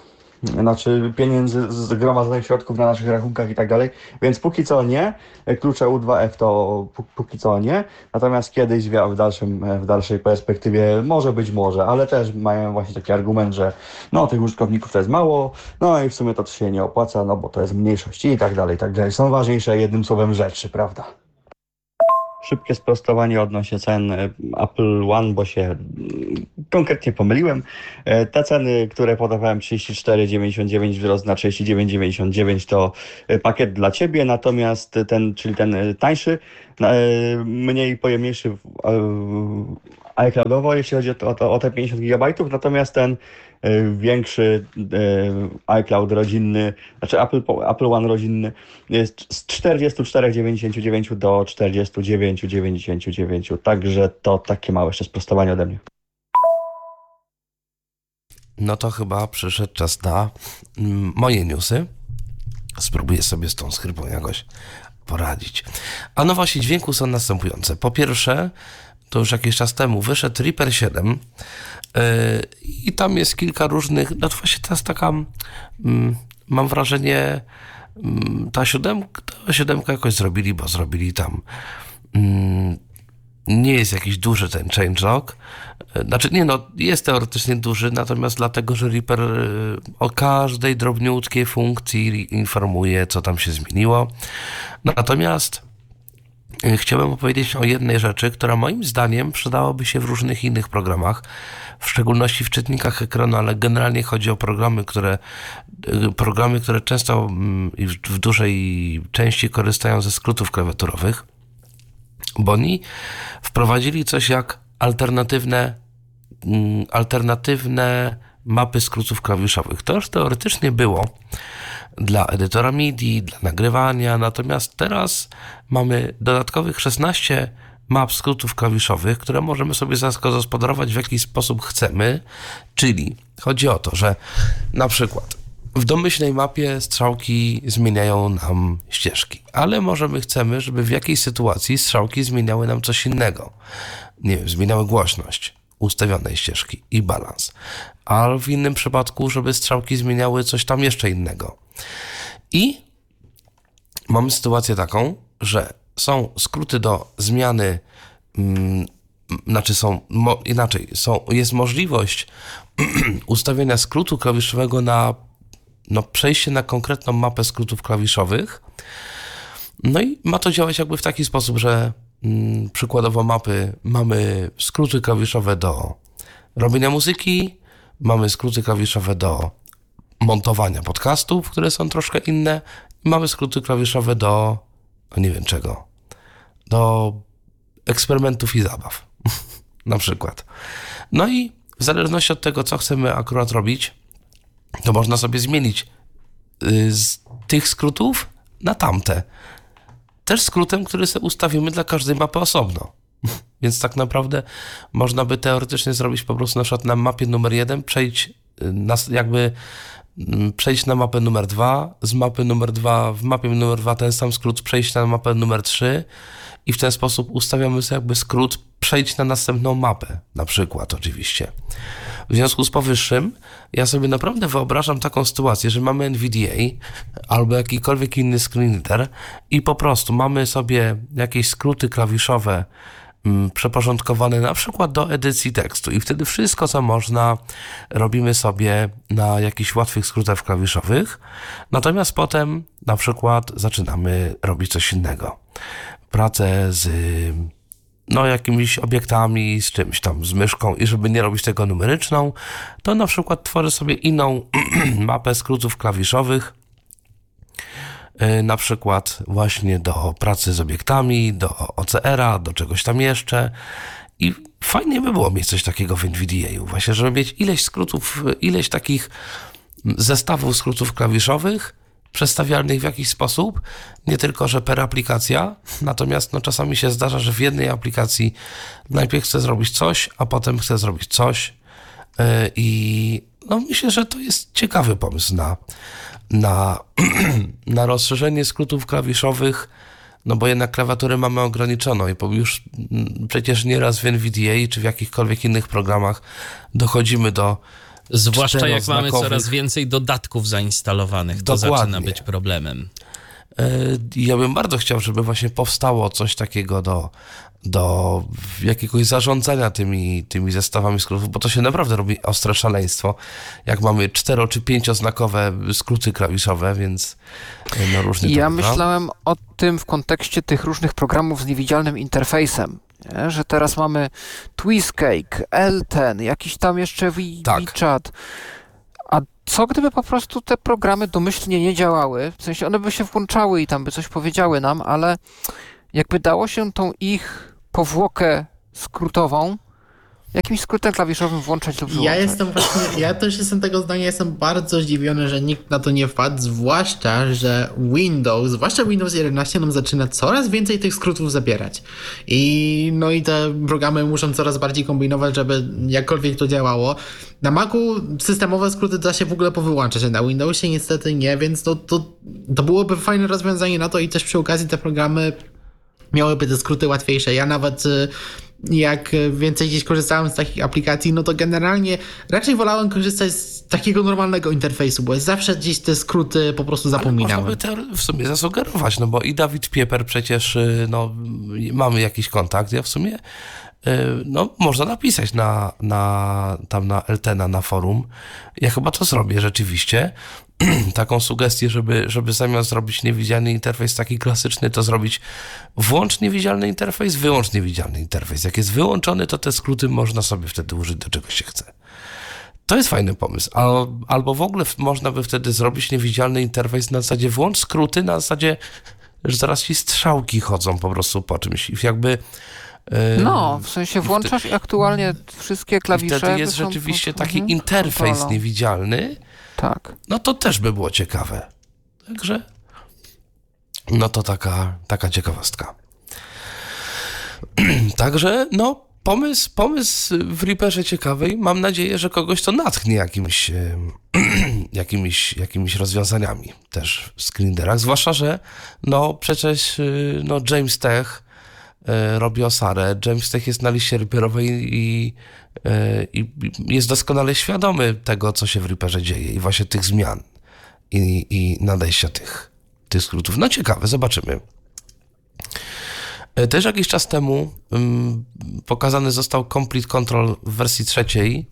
znaczy pieniędzy, zgromadzonych środków na naszych rachunkach i tak dalej, więc póki co nie, klucze U dwa F to póki co nie, natomiast kiedyś w, dalszym, w dalszej perspektywie może być może, ale też mają właśnie taki argument, że no tych użytkowników to jest mało, no i w sumie to się nie opłaca, no bo to jest mniejszość i tak dalej, i tak dalej. Są ważniejsze jednym słowem rzeczy, prawda? Szybkie sprostowanie odnośnie cen Apple One, bo się konkretnie pomyliłem. Te ceny, które podawałem, trzydzieści cztery dziewięćdziesiąt dziewięć wzrost na trzydzieści dziewięć dziewięćdziesiąt dziewięć, to pakiet dla Ciebie, natomiast ten, czyli ten tańszy, mniej pojemniejszy iCloudowo, jeśli chodzi o, to, o te pięćdziesiąt gigabajtów, natomiast ten większy iCloud rodzinny, znaczy Apple, Apple One rodzinny jest z czterdzieści cztery dziewięćdziesiąt dziewięć do czterdzieści dziewięć dziewięćdziesiąt dziewięć. Także to takie małe jeszcze sprostowanie ode mnie. No to chyba przyszedł czas na moje newsy. Spróbuję sobie z tą skrypą jakoś poradzić. A nowości dźwięku są następujące. Po pierwsze, to już jakiś czas temu wyszedł Reaper siedem yy, i tam jest kilka różnych, no to właśnie teraz taka, yy, mam wrażenie, yy, ta siódemka, ta siódemka jakoś zrobili, bo zrobili tam, yy, nie jest jakiś duży ten changelog, yy, znaczy nie no, jest teoretycznie duży, natomiast dlatego, że Reaper yy, o każdej drobniutkiej funkcji informuje, co tam się zmieniło, natomiast chciałem opowiedzieć o jednej rzeczy, która moim zdaniem przydałaby się w różnych innych programach, w szczególności w czytnikach ekranu, ale generalnie chodzi o programy, które, programy, które często i w dużej części korzystają ze skrótów klawiaturowych, bo oni wprowadzili coś jak alternatywne, alternatywne mapy skrótów klawiszowych. To już teoretycznie było dla edytora M I D I, dla nagrywania, natomiast teraz mamy dodatkowych szesnaście map skrótów klawiszowych, które możemy sobie zagospodarować w jaki sposób chcemy, czyli chodzi o to, że na przykład w domyślnej mapie strzałki zmieniają nam ścieżki, ale możemy chcemy, żeby w jakiejś sytuacji strzałki zmieniały nam coś innego. Nie wiem, zmieniały głośność ustawionej ścieżki i balans, a w innym przypadku, żeby strzałki zmieniały coś tam jeszcze innego. I mamy sytuację taką, że są skróty do zmiany, hmm, znaczy są, mo, inaczej, są, jest możliwość ustawienia skrótu klawiszowego na no, przejście na konkretną mapę skrótów klawiszowych. No i ma to działać jakby w taki sposób, że hmm, przykładowo mapy, mamy skróty klawiszowe do robienia muzyki, mamy skróty klawiszowe do montowania podcastów, które są troszkę inne, i mamy skróty klawiszowe do, no nie wiem czego, do eksperymentów i zabaw, na przykład. No i w zależności od tego, co chcemy akurat robić, to można sobie zmienić z tych skrótów na tamte. Też skrótem, który sobie ustawimy dla każdej mapy osobno. Więc tak naprawdę można by teoretycznie zrobić po prostu na przykład na mapie numer jeden, przejść na, jakby przejść na mapę numer dwa, z mapy numer dwa, w mapie numer dwa ten sam skrót przejść na mapę numer trzy i w ten sposób ustawiamy sobie jakby skrót przejść na następną mapę, na przykład oczywiście. W związku z powyższym ja sobie naprawdę wyobrażam taką sytuację, że mamy N V D A albo jakikolwiek inny screenreader i po prostu mamy sobie jakieś skróty klawiszowe przeporządkowane na przykład do edycji tekstu i wtedy wszystko, co można, robimy sobie na jakichś łatwych skrótach klawiszowych, natomiast potem na przykład zaczynamy robić coś innego. Pracę z no jakimiś obiektami, z czymś tam, z myszką i żeby nie robić tego numeryczną, to na przykład tworzę sobie inną mapę skrótów klawiszowych, na przykład właśnie do pracy z obiektami, do O C R-a, do czegoś tam jeszcze i fajnie by było mieć coś takiego w N V D A-u, właśnie, żeby mieć ileś skrótów, ileś takich zestawów skrótów klawiszowych przestawialnych w jakiś sposób, nie tylko, że per aplikacja, natomiast no, czasami się zdarza, że w jednej aplikacji najpierw chcę zrobić coś, a potem chcę zrobić coś yy, i no myślę, że to jest ciekawy pomysł na na, na rozszerzenie skrótów klawiszowych, no bo jednak klawiaturę mamy ograniczoną i już przecież nieraz w N V D A czy w jakichkolwiek innych programach dochodzimy do Zwłaszcza jak mamy coraz więcej dodatków zainstalowanych, to Dokładnie. zaczyna być problemem. Ja bym bardzo chciał, żeby właśnie powstało coś takiego do, do jakiegoś zarządzania tymi, tymi zestawami skrótów, bo to się naprawdę robi ostre szaleństwo, jak mamy cztero- czy pięcioznakowe skróty klawiszowe, więc no różnie to Ja bywa. myślałem o tym w kontekście tych różnych programów z niewidzialnym interfejsem, nie? Że teraz mamy Twistcake, L ten, jakiś tam jeszcze wi- Tak. WeChat. A co gdyby po prostu te programy domyślnie nie działały? W sensie one by się włączały i tam by coś powiedziały nam, ale jakby dało się tą ich powłokę skrótową jakimś skrótem klawiszowym włączać lub wyłączać. Ja jestem właśnie, ja też jestem tego zdania, jestem bardzo zdziwiony, że nikt na to nie wpadł, zwłaszcza, że Windows, zwłaszcza Windows jedenaście nam zaczyna coraz więcej tych skrótów zabierać. I no i te programy muszą coraz bardziej kombinować, żeby jakkolwiek to działało. Na Macu systemowe skróty da się w ogóle powyłączać, a na Windowsie niestety nie, więc to, to, to byłoby fajne rozwiązanie na to i też przy okazji te programy miałyby te skróty łatwiejsze. Ja nawet jak więcej gdzieś korzystałem z takich aplikacji, no to generalnie raczej wolałem korzystać z takiego normalnego interfejsu, bo zawsze gdzieś te skróty po prostu zapominałem. Ale można by to w sumie zasugerować, no bo i Dawid Pieper przecież, no mamy jakiś kontakt, ja w sumie no można napisać na, na tam na Eltena, na forum. Ja chyba to zrobię rzeczywiście. Taką sugestię, żeby, żeby zamiast zrobić niewidzialny interfejs taki klasyczny, to zrobić włącz niewidzialny interfejs, wyłącz niewidzialny interfejs. Jak jest wyłączony, to te skróty można sobie wtedy użyć do czego się chce. To jest fajny pomysł. Albo w ogóle można by wtedy zrobić niewidzialny interfejs na zasadzie włącz skróty, na zasadzie, że zaraz ci strzałki chodzą po prostu po czymś. I jakby No, w sensie włączasz i aktualnie wszystkie klawisze... I wtedy jest rzeczywiście taki mhm, interfejs kontrolą. niewidzialny. Tak. No to też by było ciekawe. Także no to taka, taka ciekawostka. Także no pomysł, pomysł w Reaperze ciekawy. Mam nadzieję, że kogoś to natchnie jakimiś, jakimiś, jakimiś rozwiązaniami też w screenerach. Zwłaszcza, że no przecież no James Tech robi Osarę. James Tech jest na liście Reaperowej i, i jest doskonale świadomy tego, co się w Reaperze dzieje i właśnie tych zmian i, i nadejścia tych, tych skrótów. No ciekawe, zobaczymy. Też jakiś czas temu um, pokazany został Complete Control w wersji trzeciej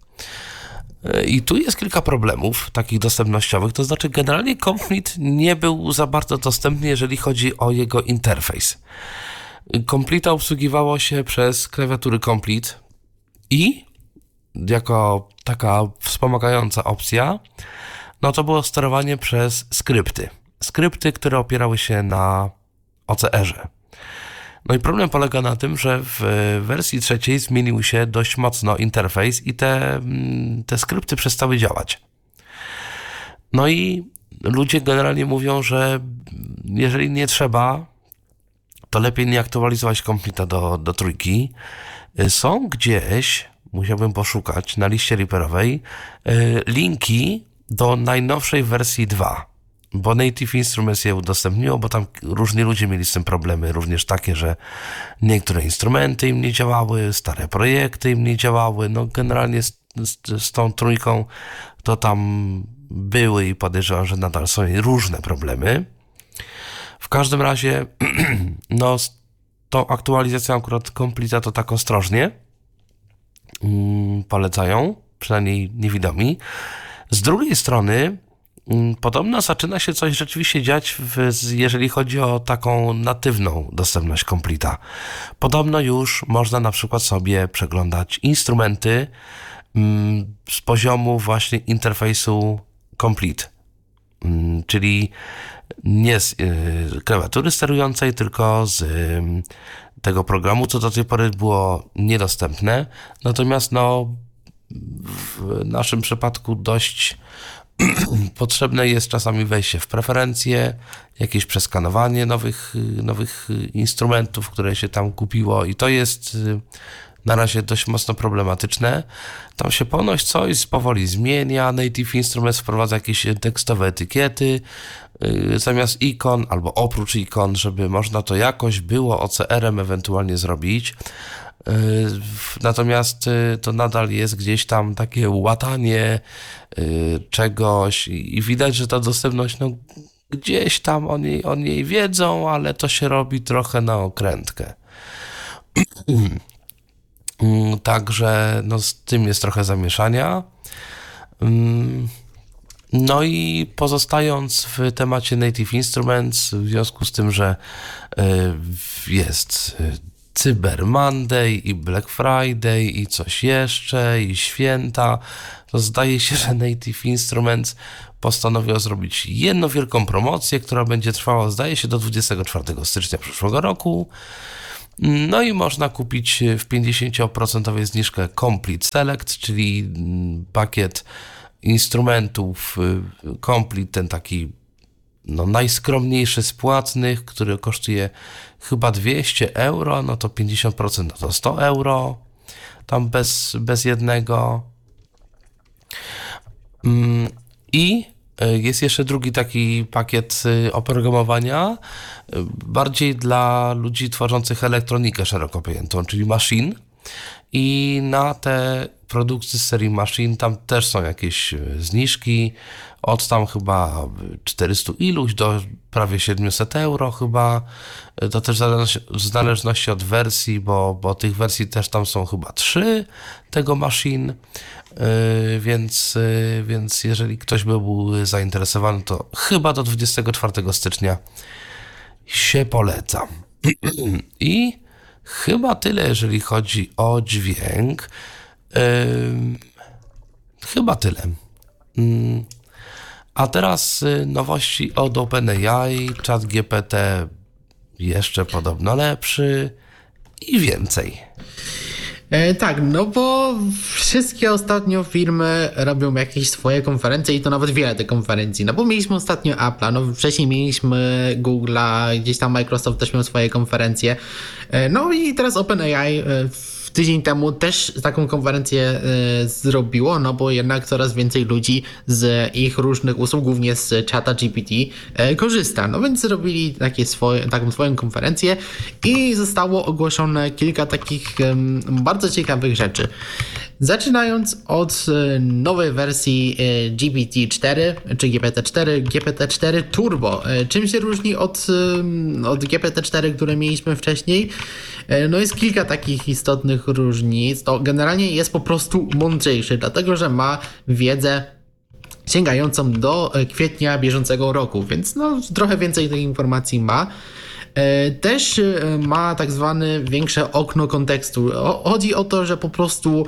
i tu jest kilka problemów takich dostępnościowych, to znaczy generalnie Complete nie był za bardzo dostępny, jeżeli chodzi o jego interfejs. Complete obsługiwało się przez klawiatury Complete i jako taka wspomagająca opcja, no to było sterowanie przez skrypty. Skrypty, które opierały się na O C R-ze. No i problem polega na tym, że w wersji trzeciej zmienił się dość mocno interfejs i te, te skrypty przestały działać. No i ludzie generalnie mówią, że jeżeli nie trzeba, to lepiej nie aktualizować Completa do, do trójki. Są gdzieś, musiałbym poszukać na liście Reaperowej, linki do najnowszej wersji dwa, bo Native Instruments je udostępniło, bo tam różni ludzie mieli z tym problemy, również takie, że niektóre instrumenty im nie działały, stare projekty im nie działały, no generalnie z, z, z tą trójką to tam były i podejrzewam, że nadal są różne problemy. W każdym razie, no z tą aktualizacją akurat Completa to tak ostrożnie mm, polecają, przynajmniej niewidomi. Z drugiej strony mm, podobno zaczyna się coś rzeczywiście dziać, w, jeżeli chodzi o taką natywną dostępność Completa. Podobno już można na przykład sobie przeglądać instrumenty mm, z poziomu właśnie interfejsu Complete, mm, czyli nie z y, klawiatury sterującej, tylko z y, tego programu, co do tej pory było niedostępne. Natomiast no, w naszym przypadku dość potrzebne jest czasami wejście w preferencje, jakieś przeskanowanie nowych, nowych instrumentów, które się tam kupiło i to jest y, na razie dość mocno problematyczne. Tam się ponoć coś powoli zmienia. Native Instruments wprowadza jakieś tekstowe etykiety yy, zamiast ikon, albo oprócz ikon, żeby można to jakoś było O C R-em ewentualnie zrobić. Natomiast to nadal jest gdzieś tam takie łatanie czegoś i widać, że ta dostępność, no gdzieś tam o niej, o niej wiedzą, ale to się robi trochę na okrętkę. Także no, z tym jest trochę zamieszania. No i pozostając w temacie Native Instruments, w związku z tym, że jest Cyber Monday i Black Friday i coś jeszcze i święta, to zdaje się, że Native Instruments postanowił zrobić jedną wielką promocję, która będzie trwała, zdaje się, do dwudziestego czwartego stycznia przyszłego roku. No i można kupić w pięćdziesiąt procent zniżkę Complete Select, czyli pakiet instrumentów Complete, ten taki no, najskromniejszy z płatnych, który kosztuje chyba dwieście euro, no to pięćdziesiąt procent no to sto euro, tam bez, bez jednego. I jest jeszcze drugi taki pakiet oprogramowania, bardziej dla ludzi tworzących elektronikę szeroko pojętą, czyli Machine. I na te produkty z serii Machine tam też są jakieś zniżki od tam chyba czterysta iluś do prawie siedemset euro chyba. To też w zależności od wersji, bo, bo tych wersji też tam są chyba trzy tego Machine. Yy, więc, yy, więc jeżeli ktoś by był zainteresowany, to chyba do dwudziestego czwartego stycznia się polecam. I chyba tyle, jeżeli chodzi o dźwięk. Yy, chyba tyle. Yy. A teraz yy, nowości od OpenAI, ChatGPT jeszcze podobno lepszy i więcej. E, tak, no bo wszystkie ostatnio firmy robią jakieś swoje konferencje i to nawet wiele tych konferencji, no bo mieliśmy ostatnio Apple'a, no wcześniej mieliśmy Google'a, gdzieś tam Microsoft też miał swoje konferencje, e, no i teraz OpenAI e, tydzień temu też taką konferencję y, zrobiło, no bo jednak coraz więcej ludzi z ich różnych usług, głównie z czata G P T y, korzysta. No więc zrobili takie swoje, taką swoją konferencję i zostało ogłoszone kilka takich y, bardzo ciekawych rzeczy. Zaczynając od nowej wersji G P T cztery, czy G P T cztery, G P T cztery Turbo. Czym się różni od, od G P T cztery, które mieliśmy wcześniej? No jest kilka takich istotnych różnic. To generalnie jest po prostu mądrzejszy, dlatego że ma wiedzę sięgającą do kwietnia bieżącego roku, więc no trochę więcej tej informacji ma. Też ma tak zwane większe okno kontekstu. Chodzi o to, że po prostu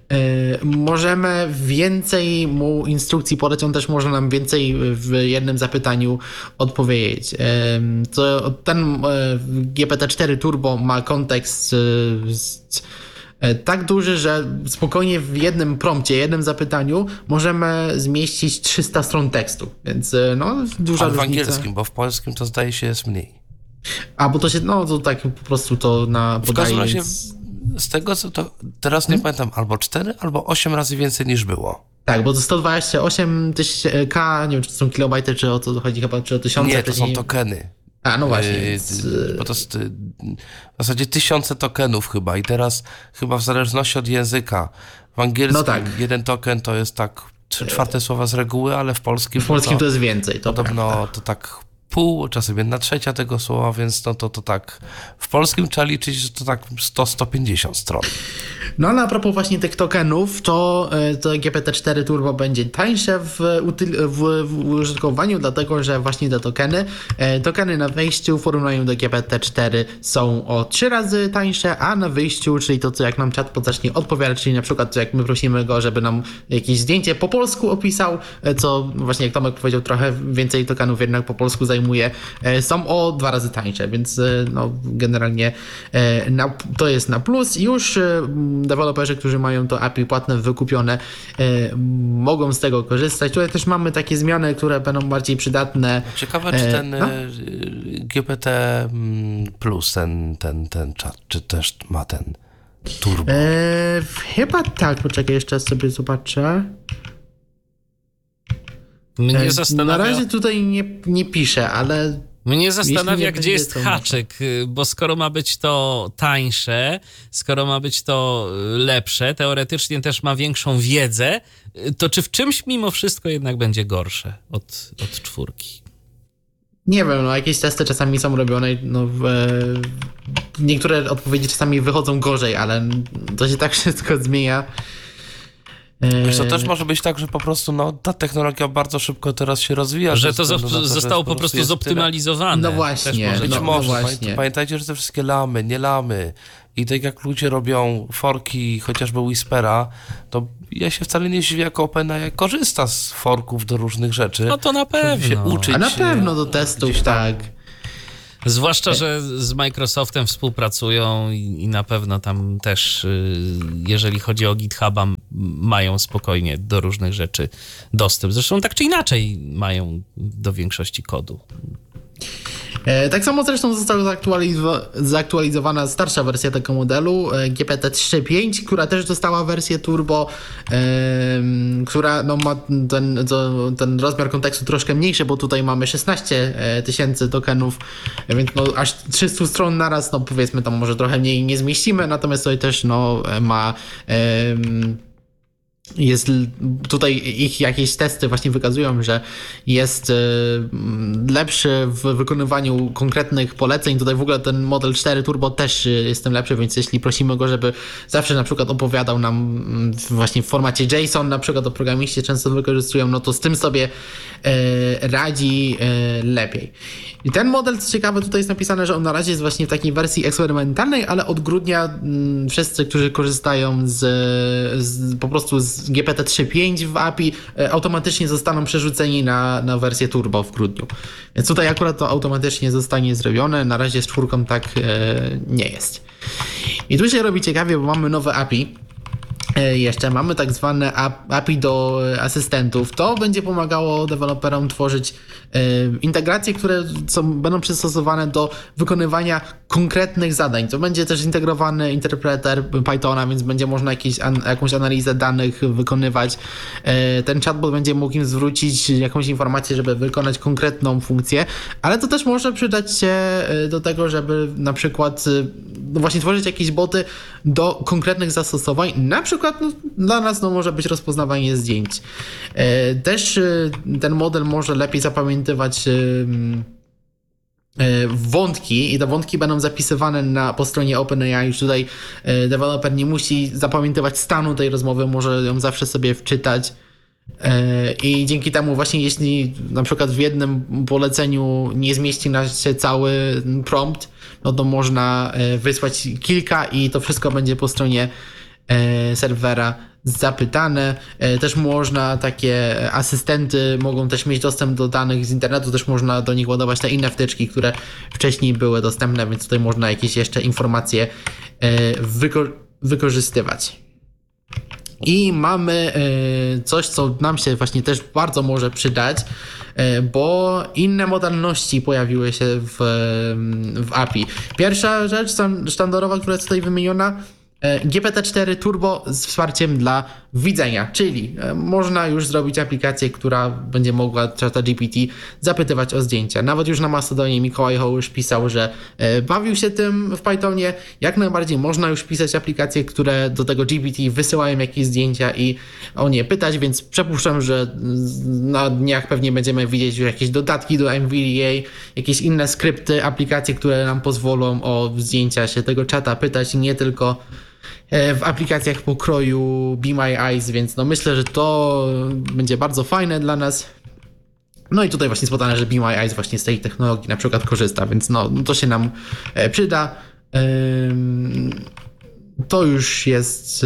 możemy więcej mu instrukcji podać, on też może nam więcej w jednym zapytaniu odpowiedzieć. To ten G P T cztery Turbo ma kontekst tak duży, że spokojnie w jednym prompcie, jednym zapytaniu możemy zmieścić trzysta stron tekstu, więc no duża Ale w różnica. angielskim, bo w polskim to zdaje się jest mniej. A, bo to się, no to tak po prostu to na W każdym podaje. razie z tego co to teraz nie hmm? pamiętam, albo cztery, albo osiem razy więcej niż było. Tak, bo to sto dwadzieścia osiem K, nie wiem czy to są kilobajty, czy o co chodzi, chyba czy o tysiące. Nie, to są tokeny. A, no właśnie. Yy, więc... Bo to jest w zasadzie tysiące tokenów chyba i teraz chyba w zależności od języka. W angielskim no tak. jeden token to jest tak trzy czwarte słowa z reguły, ale w polskim w polskim to, to jest więcej. To podobno prawda. to tak pół, czasem jedna trzecia tego słowa, więc no to, to tak w polskim trzeba liczyć, że to tak sto do stu pięćdziesięciu stron. No ale a propos właśnie tych tokenów, to, to G P T cztery Turbo będzie tańsze w, w, w użytkowaniu, dlatego że właśnie te tokeny, tokeny na wejściu w porównaniu do G P T cztery są o trzy razy tańsze, a na wyjściu, czyli to co jak nam chatbot zacznie odpowiadać, czyli na przykład jak my prosimy go, żeby nam jakieś zdjęcie po polsku opisał, co właśnie jak Tomek powiedział, trochę więcej tokenów jednak po polsku zajmuje, są o dwa razy tańsze, więc no generalnie na, to jest na plus. Już deweloperzy, którzy mają to A P I płatne wykupione, mogą z tego korzystać. Tutaj też mamy takie zmiany, które będą bardziej przydatne. Ciekawe, czy ten no? G P T plus, ten, ten, ten czat, czy też ma ten turbo? Eee, chyba tak, poczekaj, jeszcze sobie zobaczę. Mnie zastanawia... Na razie tutaj nie, nie pisze, ale... Mnie zastanawia, nie gdzie jest to haczyk, bo skoro ma być to tańsze, skoro ma być to lepsze, teoretycznie też ma większą wiedzę, to czy w czymś mimo wszystko jednak będzie gorsze od, od czwórki? Nie wiem, no jakieś testy czasami są robione, no w, niektóre odpowiedzi czasami wychodzą gorzej, ale to się tak wszystko zmienia. Wiesz, to też może być tak, że po prostu no, ta technologia bardzo szybko teraz się rozwija. Że to zo- zostało po prostu zoptymalizowane. No właśnie. Być no, może. No właśnie. Pamiętajcie, że te wszystkie lamy, nie lamy i tak jak ludzie robią forki chociażby Whispera, to ja się wcale nie dziwię, jak OpenAI korzysta z forków do różnych rzeczy. No to na pewno. Się uczyć, A na pewno do testów, tak. Zwłaszcza, że z Microsoftem współpracują i, i na pewno tam też, jeżeli chodzi o GitHuba, mają spokojnie do różnych rzeczy dostęp. Zresztą tak czy inaczej mają do większości kodu. Tak samo zresztą została zaktualizo- zaktualizowana starsza wersja tego modelu, G P T trzy pięć, która też dostała wersję turbo, yy, która no, ma ten, to, ten rozmiar kontekstu troszkę mniejszy, bo tutaj mamy szesnaście tysięcy tokenów, więc no, aż trzysta stron naraz, no powiedzmy tam może trochę mniej nie zmieścimy, natomiast tutaj też no, ma... Yy, Jest tutaj ich jakieś testy właśnie wykazują, że jest lepszy w wykonywaniu konkretnych poleceń. Tutaj w ogóle ten model cztery Turbo też jest tym lepszy, więc jeśli prosimy go, żeby zawsze na przykład opowiadał nam właśnie w formacie JSON, na przykład to programiści często wykorzystują, no to z tym sobie radzi lepiej. I ten model, co ciekawe, tutaj jest napisane, że on na razie jest właśnie w takiej wersji eksperymentalnej, ale od grudnia wszyscy, którzy korzystają z, z po prostu z G P T trzy pięć w A P I, automatycznie zostaną przerzuceni na, na wersję turbo w grudniu. Więc tutaj akurat to automatycznie zostanie zrobione. Na razie z czwórką tak e, nie jest. I tu się robi ciekawie, bo mamy nowe A P I. Jeszcze mamy tak zwane A P I do asystentów. To będzie pomagało deweloperom tworzyć integracje, które są, będą przystosowane do wykonywania konkretnych zadań. To będzie też integrowany interpreter Pythona, więc będzie można jakieś, an, jakąś analizę danych wykonywać. Ten chatbot będzie mógł im zwrócić jakąś informację, żeby wykonać konkretną funkcję, ale to też może przydać się do tego, żeby na przykład no właśnie tworzyć jakieś boty do konkretnych zastosowań. Na przykład no, dla nas no, może być rozpoznawanie zdjęć. Też ten model może lepiej zapamiętywać wątki i te wątki będą zapisywane na, po stronie OpenAI. Już tutaj deweloper nie musi zapamiętywać stanu tej rozmowy, może ją zawsze sobie wczytać. I dzięki temu właśnie jeśli na przykład w jednym poleceniu nie zmieści nam się cały prompt, no to można wysłać kilka i to wszystko będzie po stronie serwera zapytane. Też można takie asystenty mogą też mieć dostęp do danych z internetu, też można do nich ładować te inne wtyczki, które wcześniej były dostępne, więc tutaj można jakieś jeszcze informacje wyko- wykorzystywać. I mamy coś, co nam się właśnie też bardzo może przydać, bo inne modalności pojawiły się w, w A P I. Pierwsza rzecz sztandarowa, która jest tutaj wymieniona, G P T cztery Turbo z wsparciem dla widzenia, czyli można już zrobić aplikację, która będzie mogła ChatGPT zapytywać o zdjęcia. Nawet już na Mastodonie Mikołaj Hołusz pisał, że bawił się tym w Pythonie. Jak najbardziej można już pisać aplikacje, które do tego G P T wysyłają jakieś zdjęcia i o nie pytać, więc przypuszczam, że na dniach pewnie będziemy widzieć już jakieś dodatki do M V D A, jakieś inne skrypty, aplikacje, które nam pozwolą o zdjęcia się tego czata pytać, nie tylko w aplikacjach pokroju Be My Eyes, więc no myślę, że to będzie bardzo fajne dla nas. No i tutaj właśnie jest podane, że Be My Eyes właśnie z tej technologii na przykład korzysta, więc no to się nam przyda. To już jest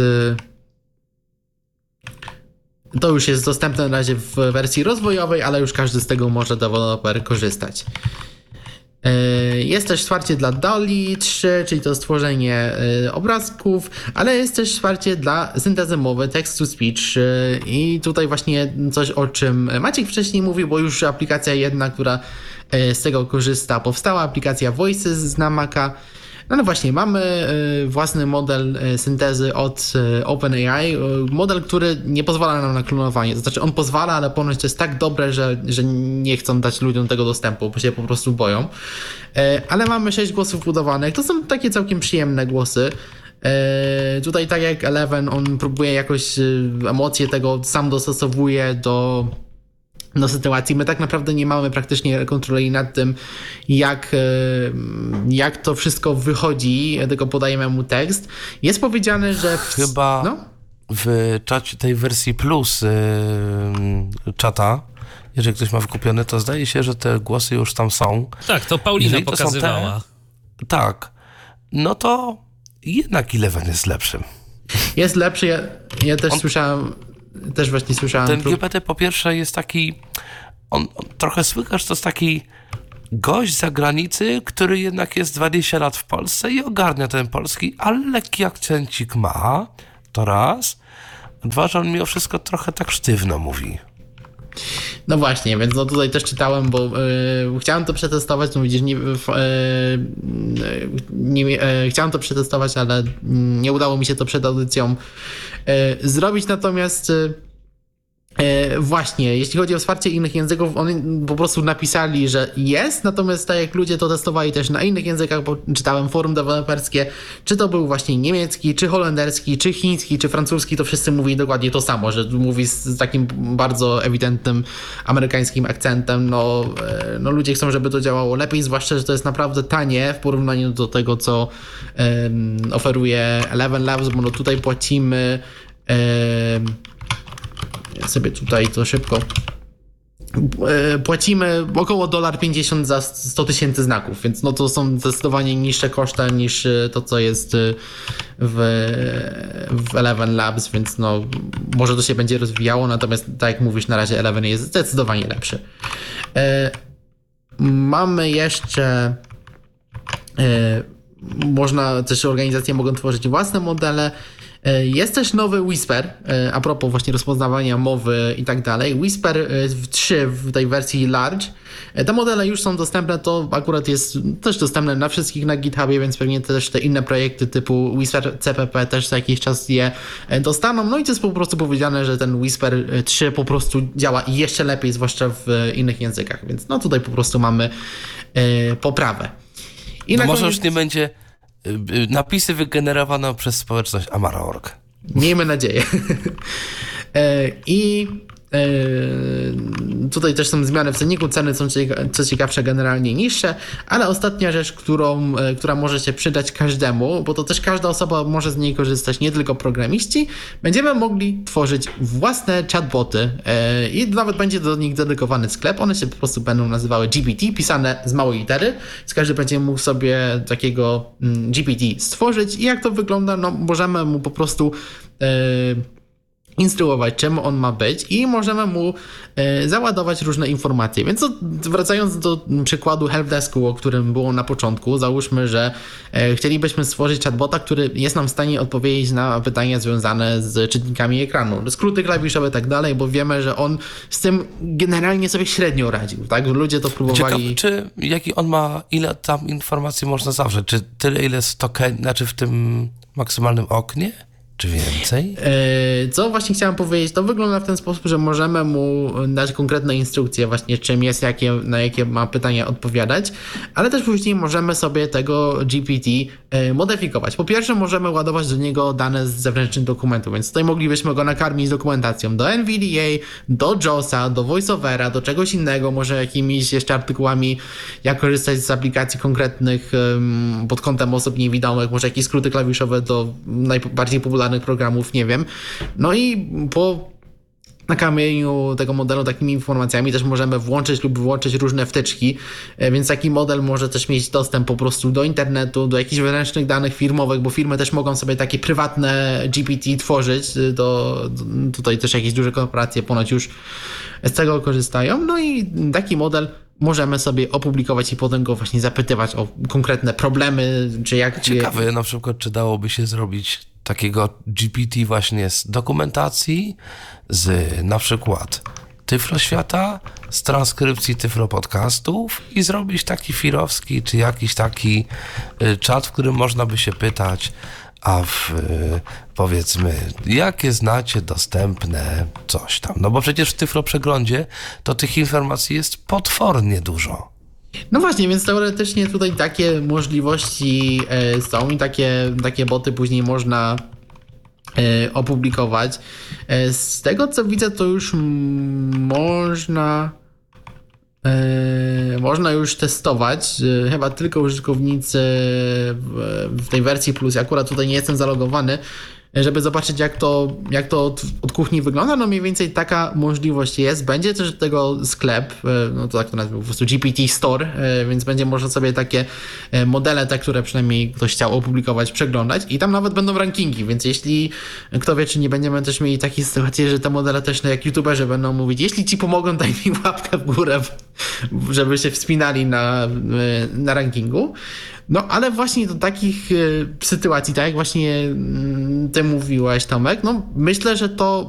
to już jest dostępne na razie w wersji rozwojowej, ale już każdy z tego może deweloper korzystać. Jest też wsparcie dla DALL-E trzy, czyli to stworzenie obrazków, ale jest też wsparcie dla syntezy mowy, text to speech i tutaj właśnie coś, o czym Maciek wcześniej mówił, bo już aplikacja jedna, która z tego korzysta, powstała, aplikacja Voices na Maca. No, no właśnie, mamy własny model syntezy od OpenAI, model, który nie pozwala nam na klonowanie. To znaczy on pozwala, ale ponoć to jest tak dobre, że, że nie chcą dać ludziom tego dostępu, bo się po prostu boją. Ale mamy sześć głosów budowanych. To są takie całkiem przyjemne głosy. Tutaj tak jak Eleven, on próbuje jakoś emocje tego sam dostosowuje do do sytuacji. My tak naprawdę nie mamy praktycznie kontroli nad tym, jak, jak to wszystko wychodzi, tylko podajemy mu tekst. Jest powiedziane, że... W... Chyba no? w czacie tej wersji plus yy, czata, jeżeli ktoś ma wykupiony, to zdaje się, że te głosy już tam są. Tak, to Paulina to pokazywała. Te, tak. No to jednak Eleven jest lepszym. Jest lepszy. Ja, ja też On... słyszałem... Też właśnie słyszałem. Ten G P T po pierwsze jest taki, on, on trochę słychać, to jest taki gość z zagranicy, który jednak jest dwadzieścia lat w Polsce i ogarnia ten polski, ale lekki akcencik ma, to raz. Dwa, że on mimo wszystko trochę tak sztywno mówi. No właśnie, więc no tutaj też czytałem, bo yy, chciałem to przetestować, no widzisz, nie, yy, nie, yy, chciałem to przetestować, ale nie udało mi się to przed audycją yy, zrobić, natomiast yy, yy, właśnie, jeśli chodzi o wsparcie innych języków, oni po prostu napisali, że jest, natomiast tak jak ludzie to testowali też na innych językach, bo czytałem forum deweloperskie, czy to był właśnie niemiecki, czy holenderski, czy chiński, czy francuski, to wszyscy mówili dokładnie to samo, że mówi z takim bardzo ewidentnym amerykańskim akcentem. No, no ludzie chcą, żeby to działało lepiej, zwłaszcza, że to jest naprawdę tanie w porównaniu do tego, co um, oferuje Eleven Labs, bo no tutaj płacimy um, ja sobie tutaj to szybko płacimy około jeden pięćdziesiąt dolarów za sto tysięcy znaków, więc no to są zdecydowanie niższe koszta niż to, co jest w, w Eleven Labs, więc no może to się będzie rozwijało, natomiast tak jak mówisz, na razie Eleven jest zdecydowanie lepszy. Mamy jeszcze można też, organizacje mogą tworzyć własne modele. Jest też nowy Whisper, a propos właśnie rozpoznawania mowy i tak dalej. Whisper trzy w tej wersji large. Te modele już są dostępne, to akurat jest też dostępne na wszystkich na GitHubie, więc pewnie też te inne projekty typu Whisper C P P też za jakiś czas je dostaną. No i to jest po prostu powiedziane, że ten Whisper trzy po prostu działa jeszcze lepiej, zwłaszcza w innych językach, więc no tutaj po prostu mamy poprawę. I no może koniec... już nie będzie napisy wygenerowane przez społeczność Amara kropka org. Miejmy nadzieję. I tutaj też są zmiany w cenniku, ceny są co ciekawsze generalnie niższe, ale ostatnia rzecz, którą, która może się przydać każdemu, bo to też każda osoba może z niej korzystać, nie tylko programiści, będziemy mogli tworzyć własne chatboty i nawet będzie do nich dedykowany sklep, one się po prostu będą nazywały G P T, pisane z małej litery, więc każdy będzie mógł sobie takiego G P T stworzyć i jak to wygląda, no możemy mu po prostu instruować, czym on ma być i możemy mu e, załadować różne informacje. Więc to, wracając do przykładu helpdesku, o którym było na początku, załóżmy, że e, chcielibyśmy stworzyć chatbota, który jest nam w stanie odpowiedzieć na pytania związane z czytnikami ekranu, skróty klawiszowe i tak dalej, bo wiemy, że on z tym generalnie sobie średnio radził, tak? Ludzie to próbowali. Ciekawe, czy jaki on ma, ile tam informacji można zawrzeć? Czy tyle, ile z token, znaczy w tym maksymalnym oknie? Czy więcej? Co właśnie chciałem powiedzieć, to wygląda w ten sposób, że możemy mu dać konkretne instrukcje właśnie czym jest, jakie, na jakie ma pytania odpowiadać, ale też później możemy sobie tego G P T modyfikować. Po pierwsze możemy ładować do niego dane z zewnętrznych dokumentów, więc tutaj moglibyśmy go nakarmić dokumentacją do N V D A, do JAWSa, do VoiceOvera, do czegoś innego, może jakimiś jeszcze artykułami, jak korzystać z aplikacji konkretnych pod kątem osób niewidomych, może jakieś skróty klawiszowe do najbardziej popularnych programów, nie wiem. No i po nakarmieniu tego modelu takimi informacjami też możemy włączyć lub wyłączyć różne wtyczki, więc taki model może też mieć dostęp po prostu do internetu, do jakichś wewnętrznych danych firmowych, bo firmy też mogą sobie takie prywatne G P T tworzyć, do, do, tutaj też jakieś duże korporacje ponoć już z tego korzystają, no i taki model możemy sobie opublikować i potem go właśnie zapytywać o konkretne problemy, czy jak... Ciekawe, na przykład, czy dałoby się zrobić takiego G P T właśnie z dokumentacji, z na przykład Tyfloświata z transkrypcji Tyflo Podcastów i zrobić taki firowski, czy jakiś taki y, czat, w którym można by się pytać, a w, y, powiedzmy, jakie znacie dostępne coś tam. No bo przecież w Tyflo Przeglądzie to tych informacji jest potwornie dużo. No właśnie, więc teoretycznie tutaj takie możliwości e, są i takie, takie boty później można e, opublikować. E, z tego co widzę, to już m- można e, można już testować. E, chyba tylko użytkownicy w, w tej wersji plus. Ja akurat tutaj nie jestem zalogowany, żeby zobaczyć jak to, jak to od, od kuchni wygląda. No mniej więcej taka możliwość jest. Będzie też do tego sklep, no to tak to nazwijmy, po prostu G P T Store, więc będzie można sobie takie modele, te, które przynajmniej ktoś chciał opublikować, przeglądać i tam nawet będą rankingi, więc jeśli, kto wie, czy nie będziemy też mieli takiej sytuacji, że te modele też, no jak youtuberzy będą mówić, jeśli ci pomogą, daj mi łapkę w górę, żeby się wspinali na, na rankingu. No, ale właśnie do takich y, sytuacji, tak jak właśnie y, ty mówiłeś, Tomek, no myślę, że to